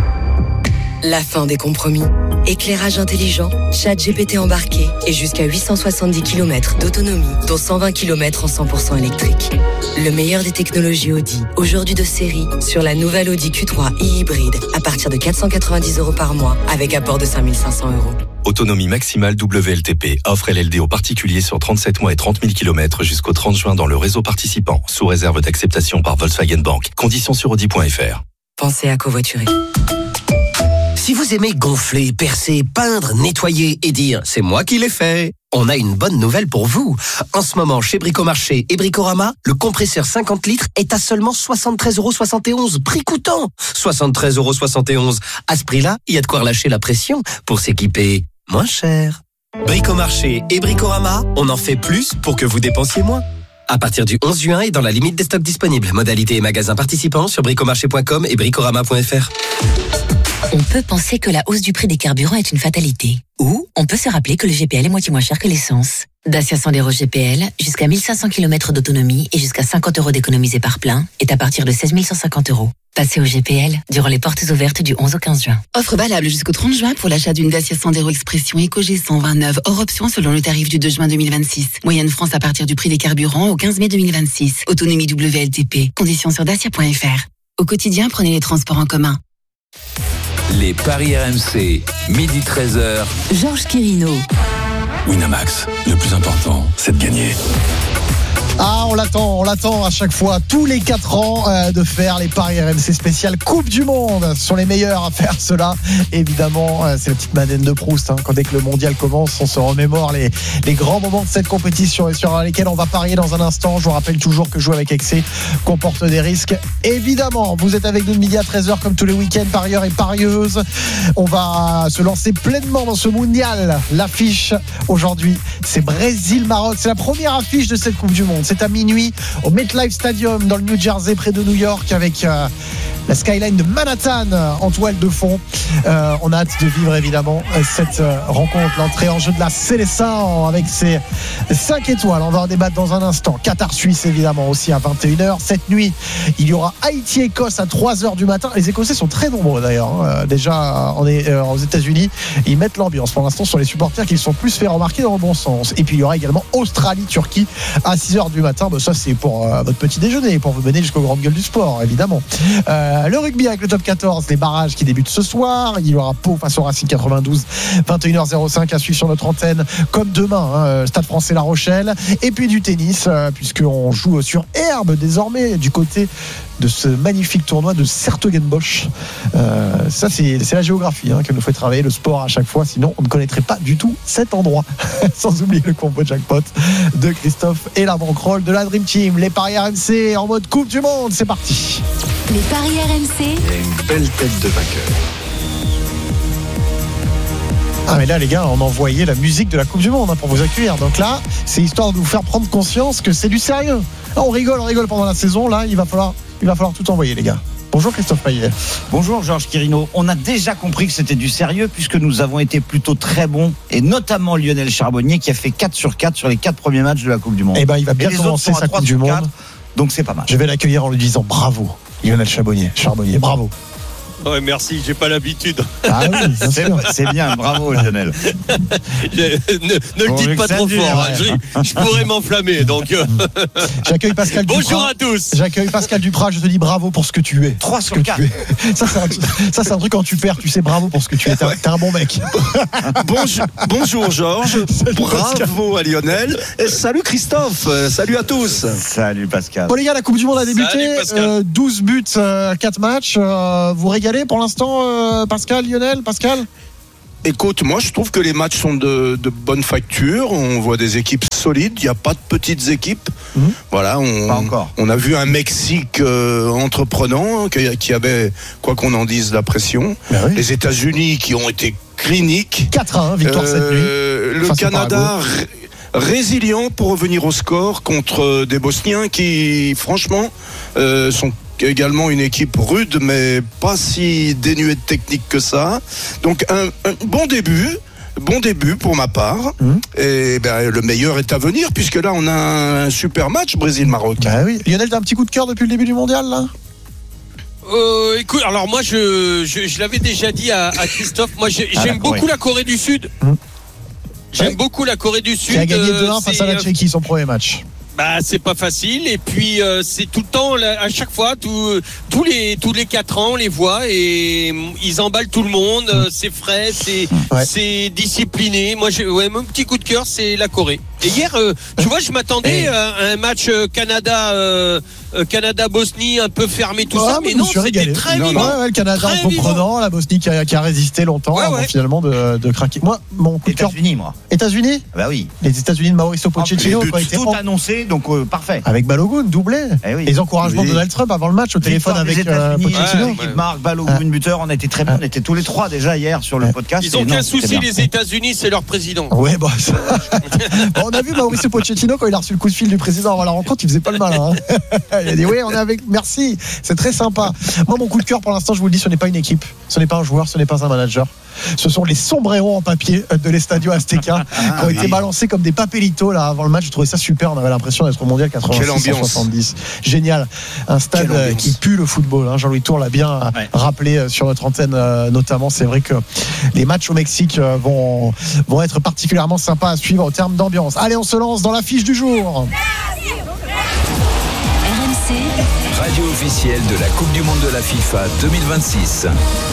La fin des compromis. Éclairage intelligent, ChatGPT embarqué et jusqu'à 870 km d'autonomie, dont 120 km en 100% électrique. Le meilleur des technologies Audi, aujourd'hui de série, sur la nouvelle Audi Q3 e-hybride, à partir de 490 € par mois, avec apport de 5 500 €. Autonomie maximale WLTP. Offre LLD aux particuliers sur 37 mois et 30 000 km jusqu'au 30 juin dans le réseau participant, sous réserve d'acceptation par Volkswagen Bank. Conditions sur Audi.fr. Pensez à covoiturer. Si vous aimez gonfler, percer, peindre, nettoyer et dire « c'est moi qui l'ai fait », on a une bonne nouvelle pour vous. En ce moment, chez Bricomarché et Bricorama, le compresseur 50 litres est à seulement 73,71 €, prix coûtant. 73,71 €. À ce prix-là, il y a de quoi relâcher la pression pour s'équiper moins cher. Bricomarché et Bricorama, on en fait plus pour que vous dépensiez moins. À partir du 11 juin et dans la limite des stocks disponibles. Modalités et magasins participants sur bricomarché.com et bricorama.fr. On peut penser que la hausse du prix des carburants est une fatalité. Ou on peut se rappeler que le GPL est moitié moins cher que l'essence. Dacia Sandero GPL, jusqu'à 1500 km d'autonomie et jusqu'à 50 € d'économisés par plein, est à partir de 16 150 €. Passez au GPL durant les portes ouvertes du 11 au 15 juin. Offre valable jusqu'au 30 juin pour l'achat d'une Dacia Sandero Expression EcoG 129 hors option selon le tarif du 2 juin 2026. Moyenne France à partir du prix des carburants au 15 mai 2026. Autonomie WLTP. Conditions sur dacia.fr. Au quotidien, prenez les transports en commun. Les paris RMC, midi 13h. Georges Quirino. Winamax, le plus important, c'est de gagner. Ah, on l'attend à chaque fois, tous les 4 ans, de faire les paris RMC spécial Coupe du Monde. Ce sont les meilleurs à faire cela. Évidemment, c'est la petite Madeleine de Proust. Quand dès que le mondial commence, on se remémore les grands moments de cette compétition et sur lesquels on va parier dans un instant. Je vous rappelle toujours que jouer avec excès comporte des risques. Évidemment, vous êtes avec nous de midi à 13h comme tous les week-ends, parieurs et parieuses. On va se lancer pleinement dans ce mondial. L'affiche aujourd'hui, c'est Brésil-Maroc. C'est la première affiche de cette Coupe du Monde. C'est à minuit au MetLife Stadium dans le New Jersey près de New York avec la skyline de Manhattan en toile de fond. On a hâte de vivre évidemment cette rencontre, l'entrée en jeu de la Seleção avec ses 5 étoiles. On va en débattre dans un instant. Qatar-Suisse évidemment aussi à 21h. Cette nuit, il y aura Haïti-Écosse à 3h du matin. Les Écossais sont très nombreux d'ailleurs. Déjà on est aux États-Unis, ils mettent l'ambiance pour l'instant sur les supporters qui sont plus fait remarquer dans le bon sens. Et puis il y aura également Australie-Turquie à 6h du matin. Ça c'est pour votre petit déjeuner, pour vous mener jusqu'aux grandes gueules du sport évidemment. Le rugby avec le top 14, les barrages qui débutent ce soir. Il y aura Pau face au Racing 92, 21h05 à suivre sur notre antenne comme demain, Stade Français La Rochelle. Et puis du tennis, puisqu'on joue sur herbe désormais du côté de ce magnifique tournoi de Sertogenbosch. Ça c'est la géographie que nous fait travailler le sport à chaque fois, sinon on ne connaîtrait pas du tout cet endroit. Sans oublier le combo jackpot de Christophe et la bankroll de la Dream Team. Les paris RMC en mode Coupe du Monde, c'est parti. Les paris RMC. Il y a une belle tête de vainqueur. Ah mais là les gars, on a envoyé la musique de la Coupe du Monde pour vous accueillir. Donc là, c'est histoire de vous faire prendre conscience que c'est du sérieux. Là, on rigole pendant la saison. Là, il va falloir tout envoyer les gars. Bonjour Christophe Payet. Bonjour Georges Quirino. On a déjà compris que c'était du sérieux puisque nous avons été plutôt très bons et notamment Lionel Charbonnier qui a fait 4 sur 4 sur les 4 premiers matchs de la Coupe du Monde. Eh ben il va bien commencer sa Coupe du Monde. 4, donc c'est pas mal. Je vais l'accueillir en lui disant bravo Lionel Charbonnier, bravo. Ouais, merci, j'ai pas l'habitude. Ah oui, bien sûr. C'est bien, bravo Lionel. Ne le dites pas trop fort, je pourrais m'enflammer. Donc, J'accueille Pascal Duprat. bonjour à tous. J'accueille Pascal Duprat, je te dis bravo pour ce que tu es. 3 sur 4. Ça, c'est un truc quand tu perds, tu sais bravo pour ce que tu es. T'es un bon mec. Bonjour Georges, bravo à Lionel, et salut Christophe, salut à tous. Salut Pascal. Bon les gars, la Coupe du Monde a débuté, Salut, 12 buts, 4 matchs, vous régalez pour l'instant Pascal, Lionel, Pascal? Écoute, moi je trouve que les matchs sont de bonne facture, on voit des équipes solides, il n'y a pas de petites équipes. Voilà, pas encore. On a vu un Mexique entreprenant, qui avait, quoi qu'on en dise, la pression. Oui. Les États-Unis qui ont été cliniques. 4-1, victoire cette nuit. Le Canada résilient pour revenir au score contre des Bosniens qui, franchement, sont également une équipe rude, mais pas si dénuée de technique que ça. Donc un bon début pour ma part. Et le meilleur est à venir, puisque là on a un super match Brésil-Maroc. Bah oui. Lionel, t'as un petit coup de cœur depuis le début du mondial là? Écoute, alors moi je l'avais déjà dit à Christophe, moi j'aime beaucoup la Corée du Sud. J'aime beaucoup la Corée du Sud. Qui a gagné 2-1 face à la Tchéquie, son premier match. Bah c'est pas facile, et puis c'est tout le temps, à chaque fois, tous les 4 ans on les voit et ils emballent tout le monde. C'est frais, c'est discipliné. Moi mon petit coup de cœur c'est la Corée. Et hier tu vois, je m'attendais à un match Canada-Bosnie un peu fermé, tout ça, mais non, c'était très vivant. Le Canada entreprenant, la Bosnie qui a résisté longtemps avant finalement de craquer. Moi, mon coup de cœur. États-Unis. Bah oui. Les États-Unis de Mauricio Pochettino qui étaient tout annoncé, donc parfait. Avec Balogun, doublé. Les encouragements de Donald Trump avant le match au téléphone avec Pochettino. Marc Balogun, buteur, on était très bons, on était tous les trois déjà hier sur le podcast. Ils ont qu'un souci, les États-Unis, c'est leur président. Ouais, bah ça. On a vu Mauricio Pochettino quand il a reçu le coup de fil du président avant la rencontre, il faisait pas le malin. Il a dit oui, on est avec, merci, c'est très sympa. Moi, mon coup de cœur pour l'instant, je vous le dis, ce n'est pas une équipe, ce n'est pas un joueur, ce n'est pas un manager. Ce sont les sombreros en papier de l'Estadio Azteca qui ont été balancés comme des papelitos là avant le match. Je trouvais ça super, on avait l'impression d'être au mondial 86-70. Génial, un stade qui pue le football. Jean-Louis Tour l'a bien rappelé sur notre antenne notamment. C'est vrai que les matchs au Mexique vont être particulièrement sympas à suivre en termes d'ambiance. Allez, on se lance dans l'affiche du jour. RMC, radio officielle de la Coupe du Monde de la FIFA 2026.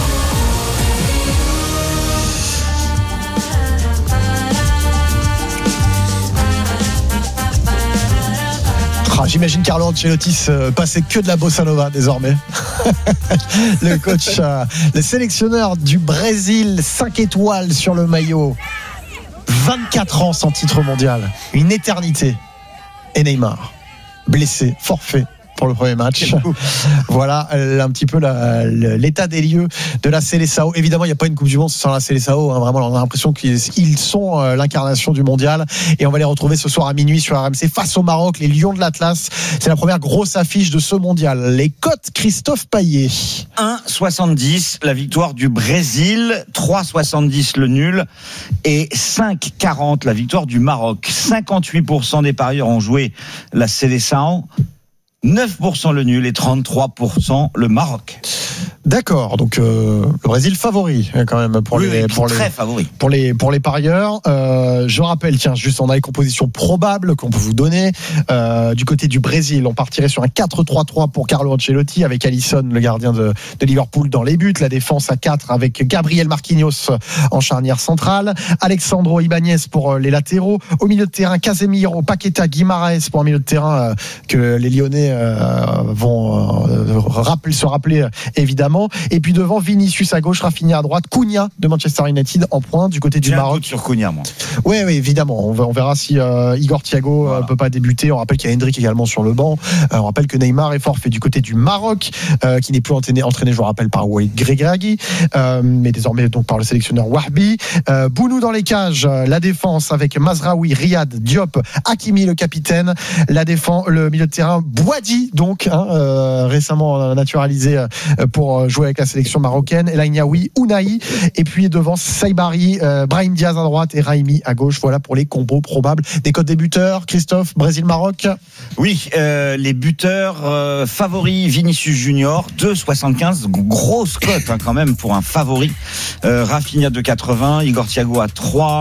J'imagine Carlo Ancelotti passer que de la bossa nova désormais. Le coach, le sélectionneur du Brésil, 5 étoiles sur le maillot, 24 ans sans titre mondial, une éternité. Et Neymar, blessé, forfait pour le premier match. Voilà un petit peu l'état des lieux de la Seleção. Évidemment, il n'y a pas une Coupe du Monde sans la Seleção. Vraiment, on a l'impression qu'ils sont l'incarnation du mondial. Et on va les retrouver ce soir à minuit sur RMC face au Maroc, les Lions de l'Atlas. C'est la première grosse affiche de ce mondial. Les cotes, Christophe Payet. 1,70 la victoire du Brésil, 3,70 le nul et 5,40 la victoire du Maroc. 58% des parieurs ont joué la Seleção. 9% le nul et 33% le Maroc. D'accord, donc le Brésil favori quand même pour les parieurs. Je rappelle, tiens, juste on a les compositions probables qu'on peut vous donner. Du côté du Brésil, on partirait sur un 4-3-3 pour Carlo Ancelotti avec Alisson, le gardien de Liverpool, dans les buts. La défense à 4 avec Gabriel Marquinhos en charnière centrale, Alexandro Ibanez pour les latéraux. Au milieu de terrain, Casemiro, Paqueta, Guimaraes pour un milieu de terrain que les Lyonnais vont se rappeler évidemment. Et puis devant, Vinicius à gauche, Rafinha à droite, Cunha de Manchester United en pointe du côté du Maroc. Sur Cunha, moi. Oui, évidemment. On verra si Igor Thiago peut pas débuter. On rappelle qu'il y a Hendrick également sur le banc. On rappelle que Neymar est forfait du côté du Maroc, qui n'est plus entraîné, je vous rappelle, par Walid Regragui, mais désormais donc par le sélectionneur Wahbi. Bounou dans les cages, la défense avec Mazraoui, Riyad, Diop, Hakimi le capitaine, la défense, le milieu de terrain, Boadi Bouadi, donc, récemment naturalisé pour jouer avec la sélection marocaine. El Ainaoui, Ounahi, et puis devant Saibari, Brahim Diaz à droite et Raimi à gauche. Voilà pour les combos probables. Des codes des buteurs, Christophe, Brésil-Maroc. Oui, les buteurs favoris, Vinicius Junior, 2,75, grosse cote quand même pour un favori. Rafinha 2,80, Igor Thiago à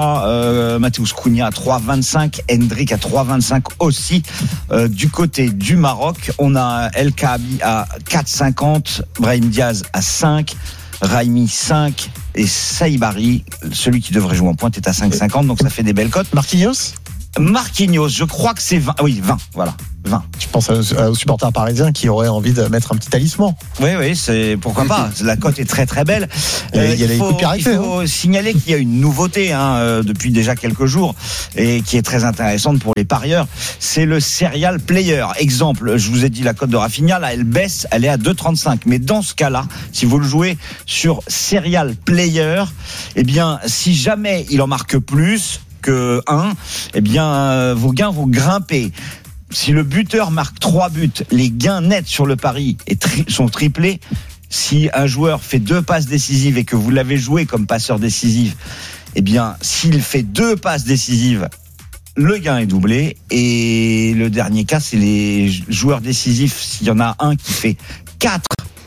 3, Matheus Cunha à 3,25, Hendrick à 3,25 aussi. Du côté du Maroc, on a El Kaabi à 4,50, Brahim Diaz à 5, Raimi 5 et Saibari, celui qui devrait jouer en pointe, est à 5,50, donc ça fait des belles cotes. Marquinhos, je crois que c'est 20. Oui, 20, voilà. 20. Je pense aux supporters parisiens qui auraient envie de mettre un petit talisman. Oui, c'est pourquoi pas. La cote est très très belle. Il faut signaler qu'il y a une nouveauté depuis déjà quelques jours et qui est très intéressante pour les parieurs. C'est le Serial Player. Exemple, je vous ai dit la cote de Rafinha, là elle baisse, elle est à 2,35. Mais dans ce cas-là, si vous le jouez sur Serial Player, eh bien, si jamais il en marque plus que 1, eh bien, vos gains vont grimper. Si le buteur marque 3 buts, les gains nets sur le pari sont triplés. Si un joueur fait 2 passes décisives et que vous l'avez joué comme passeur décisif, eh bien, s'il fait 2 passes décisives, le gain est doublé. Et le dernier cas, c'est les joueurs décisifs. S'il y en a un qui fait 4,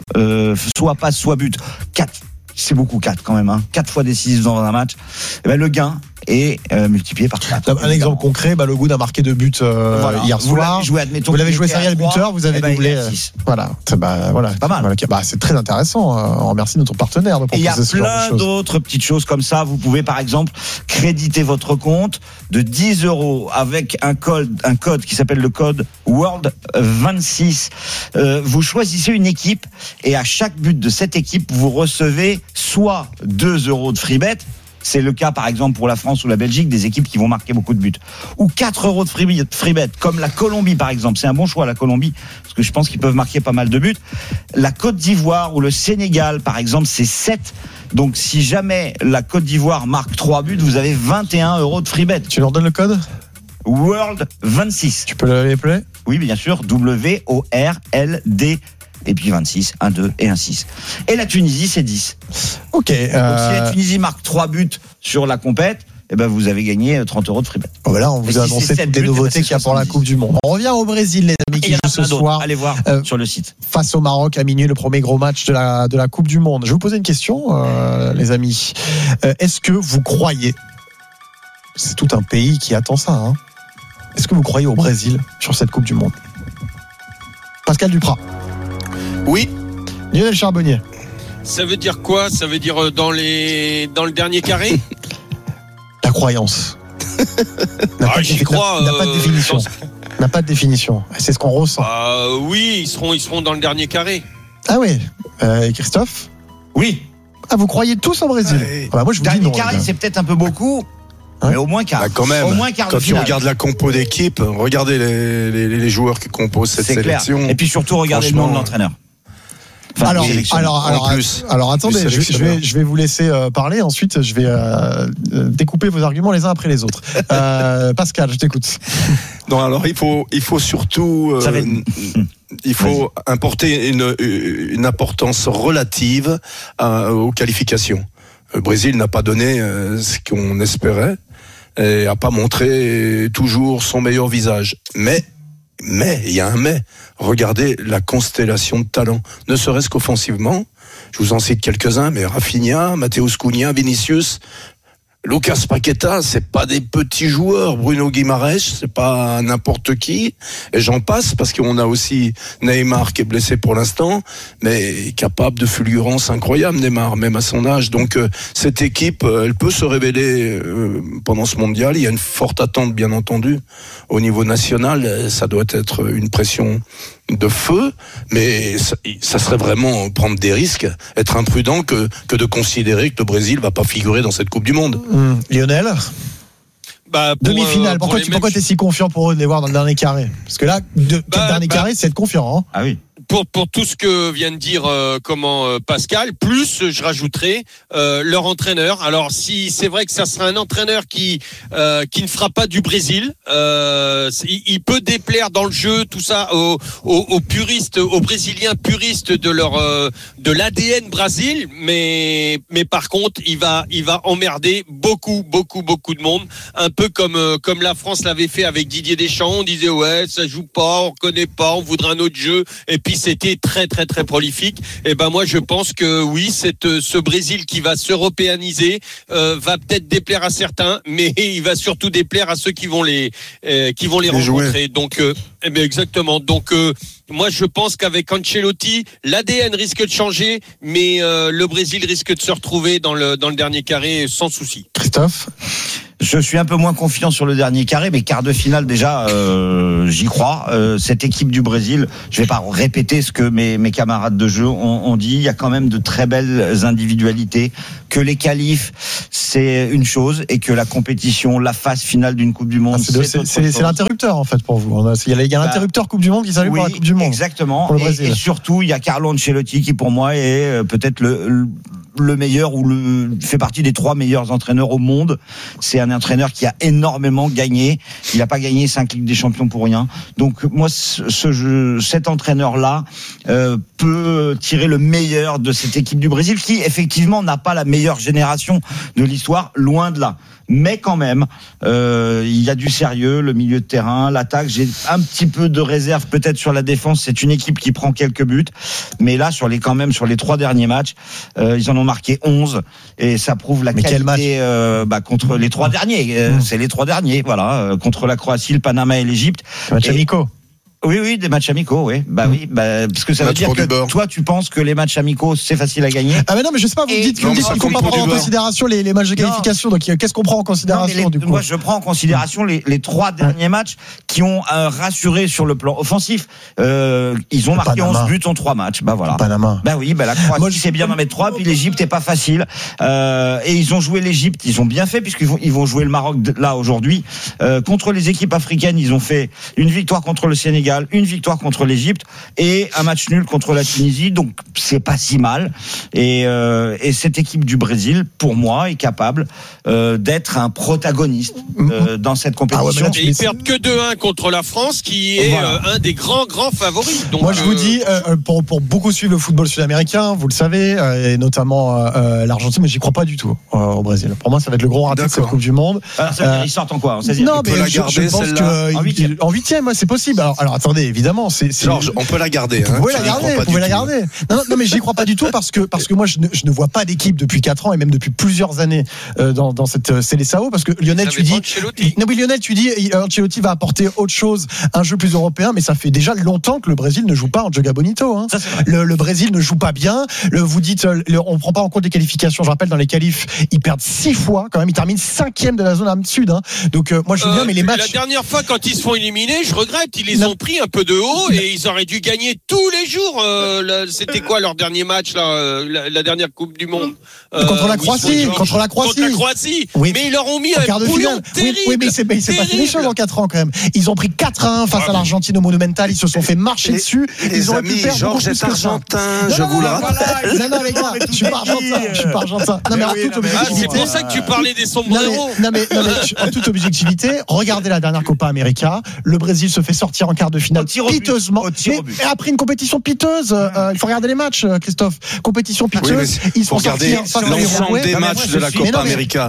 soit passe, soit but, 4, c'est beaucoup 4 quand même, 4 fois décisif dans un match, eh ben, le gain est multiplié par 4. Un exemple concret, Balogun a marqué 2 buts hier soir. Vous l'avez joué serial buteur, vous avez doublé. Voilà, c'est pas mal. C'est très intéressant. On remercie notre partenaire de proposer ce genre de choses. Il y a plein d'autres petites choses comme ça. Vous pouvez par exemple créditer votre compte de 10 € avec un code qui s'appelle le code World 26. Vous choisissez une équipe et à chaque but de cette équipe, vous recevez soit 2 € de free bet. C'est le cas, par exemple, pour la France ou la Belgique, des équipes qui vont marquer beaucoup de buts. Ou 4 € de free bet, comme la Colombie, par exemple. C'est un bon choix, la Colombie, parce que je pense qu'ils peuvent marquer pas mal de buts. La Côte d'Ivoire ou le Sénégal, par exemple, c'est 7. Donc, si jamais la Côte d'Ivoire marque 3 buts, vous avez 21 € de free bet. Tu leur donnes le code ? World 26. Tu peux l'appeler ? Oui, bien sûr. WORLD. Et puis 26, 1, 2 et 1, 6. Et la Tunisie, c'est 10. Ok. Donc, si la Tunisie marque 3 buts sur la compète, eh ben, vous avez gagné 30 € de free bet. Voilà, on vous a annoncé toutes les nouveautés qu'il y a pour la Coupe du Monde. On revient au Brésil, les amis, qui joue ce soir. Allez voir sur le site. Face au Maroc, à minuit, le premier gros match de la Coupe du Monde. Je vais vous poser une question, les amis. Est-ce que vous croyez, c'est tout un pays qui attend ça, est-ce que vous croyez au Brésil sur cette Coupe du Monde ? Pascal Duprat. Oui. Lionel Charbonnier. Ça veut dire quoi ? Ça veut dire dans le dernier carré ? La croyance. J'y crois. N'a pas de définition. N'a pas de définition. C'est ce qu'on ressent. Oui, ils seront dans le dernier carré. Ah oui. Christophe ? Oui. Ah, vous croyez tous au Brésil ? Moi, je vous dis non. Dernier carré, c'est peut-être un peu beaucoup. Mais au moins quart. Quand même. Au moins quart de quand finale. tu regardes la compo d'équipe, regardez les joueurs qui composent cette sélection. Clair. Et puis surtout, regardez le nom de l'entraîneur. Enfin, alors attendez, je vais vous laisser parler. Ensuite, je vais découper vos arguments les uns après les autres. Pascal, je t'écoute. Non, alors il faut surtout il faut importer une importance relative aux qualifications. Le Brésil n'a pas donné ce qu'on espérait et a pas montré toujours son meilleur visage. Mais il y a un mais. Regardez la constellation de talents, ne serait-ce qu'offensivement. Je vous en cite quelques-uns, mais Rafinha, Matheus Cunha, Vinicius, Lucas Paqueta, c'est pas des petits joueurs. Bruno Guimaraes, c'est pas n'importe qui. Et j'en passe parce qu'on a aussi Neymar qui est blessé pour l'instant, mais capable de fulgurance incroyable, Neymar, même à son âge. Donc cette équipe, elle peut se révéler pendant ce mondial. Il y a une forte attente, bien entendu, au niveau national. Ça doit être une pression de feu, mais ça serait vraiment prendre des risques, être imprudent que de considérer que le Brésil va pas figurer dans cette Coupe du Monde. Lionel, demi-finale. Pourquoi tu es si confiant pour eux de les voir dans le dernier carré ? Parce que là, le dernier carré, c'est être confiant. Ah oui. pour tout ce que vient de dire Pascal, plus je rajouterai leur entraîneur. Alors si c'est vrai que ça sera un entraîneur qui ne fera pas du Brésil, il peut déplaire dans le jeu, tout ça aux puristes, aux Brésiliens puristes de l'ADN Brésil, mais par contre il va emmerder beaucoup de monde, un peu comme la France l'avait fait avec Didier Deschamps. On disait ouais, ça joue pas, on reconnaît pas, on voudrait un autre jeu, et puis c'était très prolifique. Et ben moi je pense que oui, ce Brésil qui va s'européaniser va peut-être déplaire à certains, mais il va surtout déplaire à ceux qui vont les rencontrer. Jouer. Donc exactement. Donc moi je pense qu'avec Ancelotti, l'ADN risque de changer, mais le Brésil risque de se retrouver dans le dernier carré sans souci. Christophe? Je suis un peu moins confiant sur le dernier carré, mais quart de finale déjà, j'y crois. Cette équipe du Brésil, je vais pas répéter ce que mes camarades de jeu ont dit. Il y a quand même de très belles individualités. Que les qualifs, c'est une chose, et que la compétition, la phase finale d'une Coupe du Monde, c'est l'interrupteur en fait pour vous. Il y a l'interrupteur Coupe du Monde qui s'allume pour la Coupe du Monde. Exactement. Et surtout, il y a Carlo Ancelotti qui pour moi est peut-être le meilleur ou fait partie des 3 meilleurs entraîneurs au monde. C'est un entraîneur qui a énormément gagné. Il n'a pas gagné 5 Ligues des Champions pour rien. Donc moi, cet entraîneur-là peut tirer le meilleur de cette équipe du Brésil, qui effectivement n'a pas la meilleure génération de l'histoire, loin de là. Mais quand même, il y a du sérieux, le milieu de terrain, l'attaque. J'ai un petit peu de réserve peut-être sur la défense. C'est une équipe qui prend quelques buts, mais là sur les 3 derniers matchs, ils en ont marqué 11, et ça prouve la qualité contre les 3 derniers. C'est les 3 derniers, voilà, contre la Croatie, le Panama et l'Égypte. Match amicaux. Oui, des matchs amicaux, oui. Parce que ça veut dire que toi, tu penses que les matchs amicaux, c'est facile à gagner. Ah, mais non, mais je sais pas, vous dites qu'il faut pas prendre en considération les matchs de qualification. Donc, qu'est-ce qu'on prend en considération, du coup? Moi, je prends en considération les 3 derniers matchs qui ont rassuré sur le plan offensif. Ils ont marqué 11 buts en 3 matchs. Voilà. Panama. La Croatie, c'est bien d'en mettre 3, puis l'Égypte est pas facile. Et ils ont joué l'Égypte, ils ont bien fait, puisqu'ils vont jouer le Maroc là aujourd'hui. Contre les équipes africaines, ils ont fait une victoire contre le Sénégal, une victoire contre l'Égypte et un match nul contre la Tunisie, donc c'est pas si mal. Et cette équipe du Brésil, pour moi, est capable d'être un protagoniste dans cette compétition. Et ils perdent que 2-1 contre la France, qui est un des grands favoris. Donc, moi, je vous dis, pour beaucoup suivre le football sud-américain, vous le savez, et notamment l'Argentine, mais j'y crois pas du tout au Brésil. Pour moi, ça va être le gros raté de cette Coupe du Monde. Ils sortent en quoi? Non, mais je pense qu'en 8e, c'est possible. Alors attendez, évidemment, Georges, on peut la garder. Vous pouvez la garder. Non, mais j'y crois pas du tout parce que moi, je ne vois pas d'équipe depuis 4 ans et même depuis plusieurs années dans cette Seleção, parce que Lionel, tu dis Ancelotti va apporter autre chose, un jeu plus européen, mais ça fait déjà longtemps que le Brésil ne joue pas en Joga Bonito. Hein. Le Brésil ne joue pas bien. Vous dites, on prend pas en compte les qualifications. Je rappelle, dans les qualifs, ils perdent 6 fois quand même. Ils terminent 5e de la zone sud. Hein. Donc moi, je veux bien, mais les matchs. La dernière fois, quand ils se font éliminer, je regrette, ils les ont pris un peu de haut et ils auraient dû gagner tous les jours. C'était quoi leur dernier match là, la dernière Coupe du Monde contre la Croatie. Oui. Mais ils leur ont mis un bouillon terrible. Oui, mais il s'est passé des choses en 4 ans quand même. Ils ont pris 4-1 face à l'Argentine au Monumental. Ils se sont fait marcher dessus. Ils ont pu perdre Georges est argentin. Je vous le rappelle. Non, les gars, je suis pas argentin. Non, mais en toute objectivité. C'est pour ça que tu parlais des sombreros. Non, mais en toute objectivité, regardez la dernière Copa América. Le Brésil se fait sortir en quart de finale piteusement. Et après une compétition piteuse, il faut regarder les matchs, Christophe. Compétition piteuse, ils se font sortir l'ensemble des matchs de la Copa América.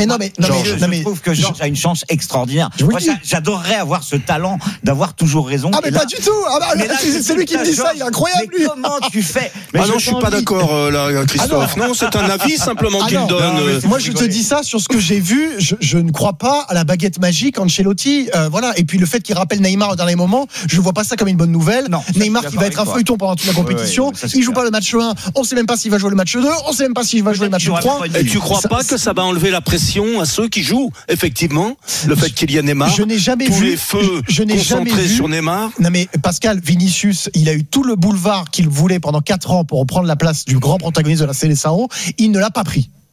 Je trouve que Georges a une chance extraordinaire. Moi, j'adorerais avoir ce talent d'avoir toujours raison. Ah, mais pas du tout. C'est lui qui me dit ça, il est incroyable. Mais comment tu fais? Non, je suis pas d'accord là, Christophe. Non, c'est un avis simplement qu'il donne. Moi, je te dis ça sur ce que j'ai vu. Je ne crois pas à la baguette magique Ancelotti. Voilà. Et puis le fait qu'il rappelle Neymar au dernier moment, je vois pas ça comme une bonne nouvelle. Neymar qui va être un feuilleton pendant toute la compétition. Il joue pas le match 1. On sait même pas s'il va jouer le match 2. On sait même pas s'il va jouer le match 3. Et tu crois pas que ça va enlever la pression à ceux qui jouent? Effectivement, le fait qu'il y ait Neymar. Je n'ai jamais tous vu. Les feux concentrés sur Neymar. Non mais Pascal, Vinicius, il a eu tout le boulevard qu'il voulait pendant 4 ans pour reprendre la place du grand protagoniste de la Seleção. Il ne l'a pas pris.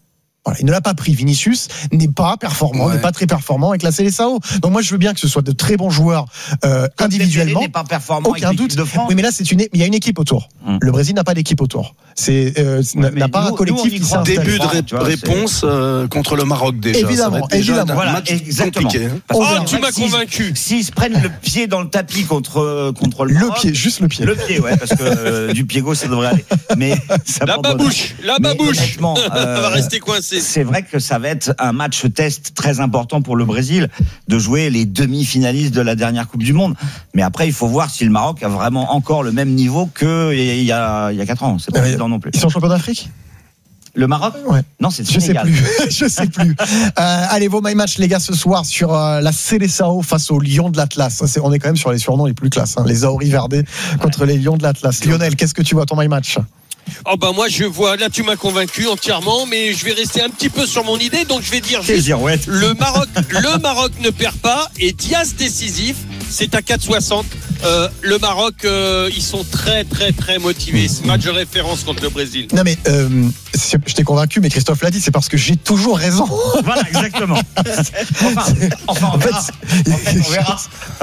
Voilà, il ne l'a pas pris. Vinicius n'est pas performant, n'est pas très performant avec la Seleção. Donc moi je veux bien que ce soit de très bons joueurs individuellement. N'est pas performant. Aucun doute. De France. Oui, mais là il y a une équipe autour. Le Brésil n'a pas d'équipe autour. N'a pas un collectif qui s'est installé. Début de réponse contre le Maroc déjà. Évidemment. Voilà, match exactement. compliqué. Tu m'as convaincu. S'ils se prennent le pied dans le tapis contre le Maroc, pied, juste le pied. Le pied, ouais, parce que du pied gauche ça devrait aller. Mais ça la babouche. Honnêtement, ça va rester coincé. C'est vrai que ça va être un match test très important pour le Brésil de jouer les demi-finalistes de la dernière Coupe du Monde. Mais après, il faut voir si le Maroc a vraiment encore le même niveau qu'il y a 4 ans. C'est pas évident non plus. Ils sont champions d'Afrique ? Le Maroc ? Ouais. Non, c'est je Sénégal. Je sais plus. Allez, vos my match les gars ce soir sur la Seleção face aux Lions de l'Atlas. On est quand même sur les surnoms les plus classes, les Auri Verde contre les Lions de l'Atlas. Lionel, qu'est-ce que tu vois ton my match ? Moi je vois, là tu m'as convaincu entièrement, mais je vais rester un petit peu sur mon idée, donc je vais dire juste le Maroc ne perd pas et Diaz décisif, c'est à 4,60. Le Maroc, ils sont très très très motivés. Ce match de référence contre le Brésil. Non mais je t'ai convaincu, mais Christophe l'a dit, c'est parce que j'ai toujours raison. Voilà, exactement. Enfin, on verra.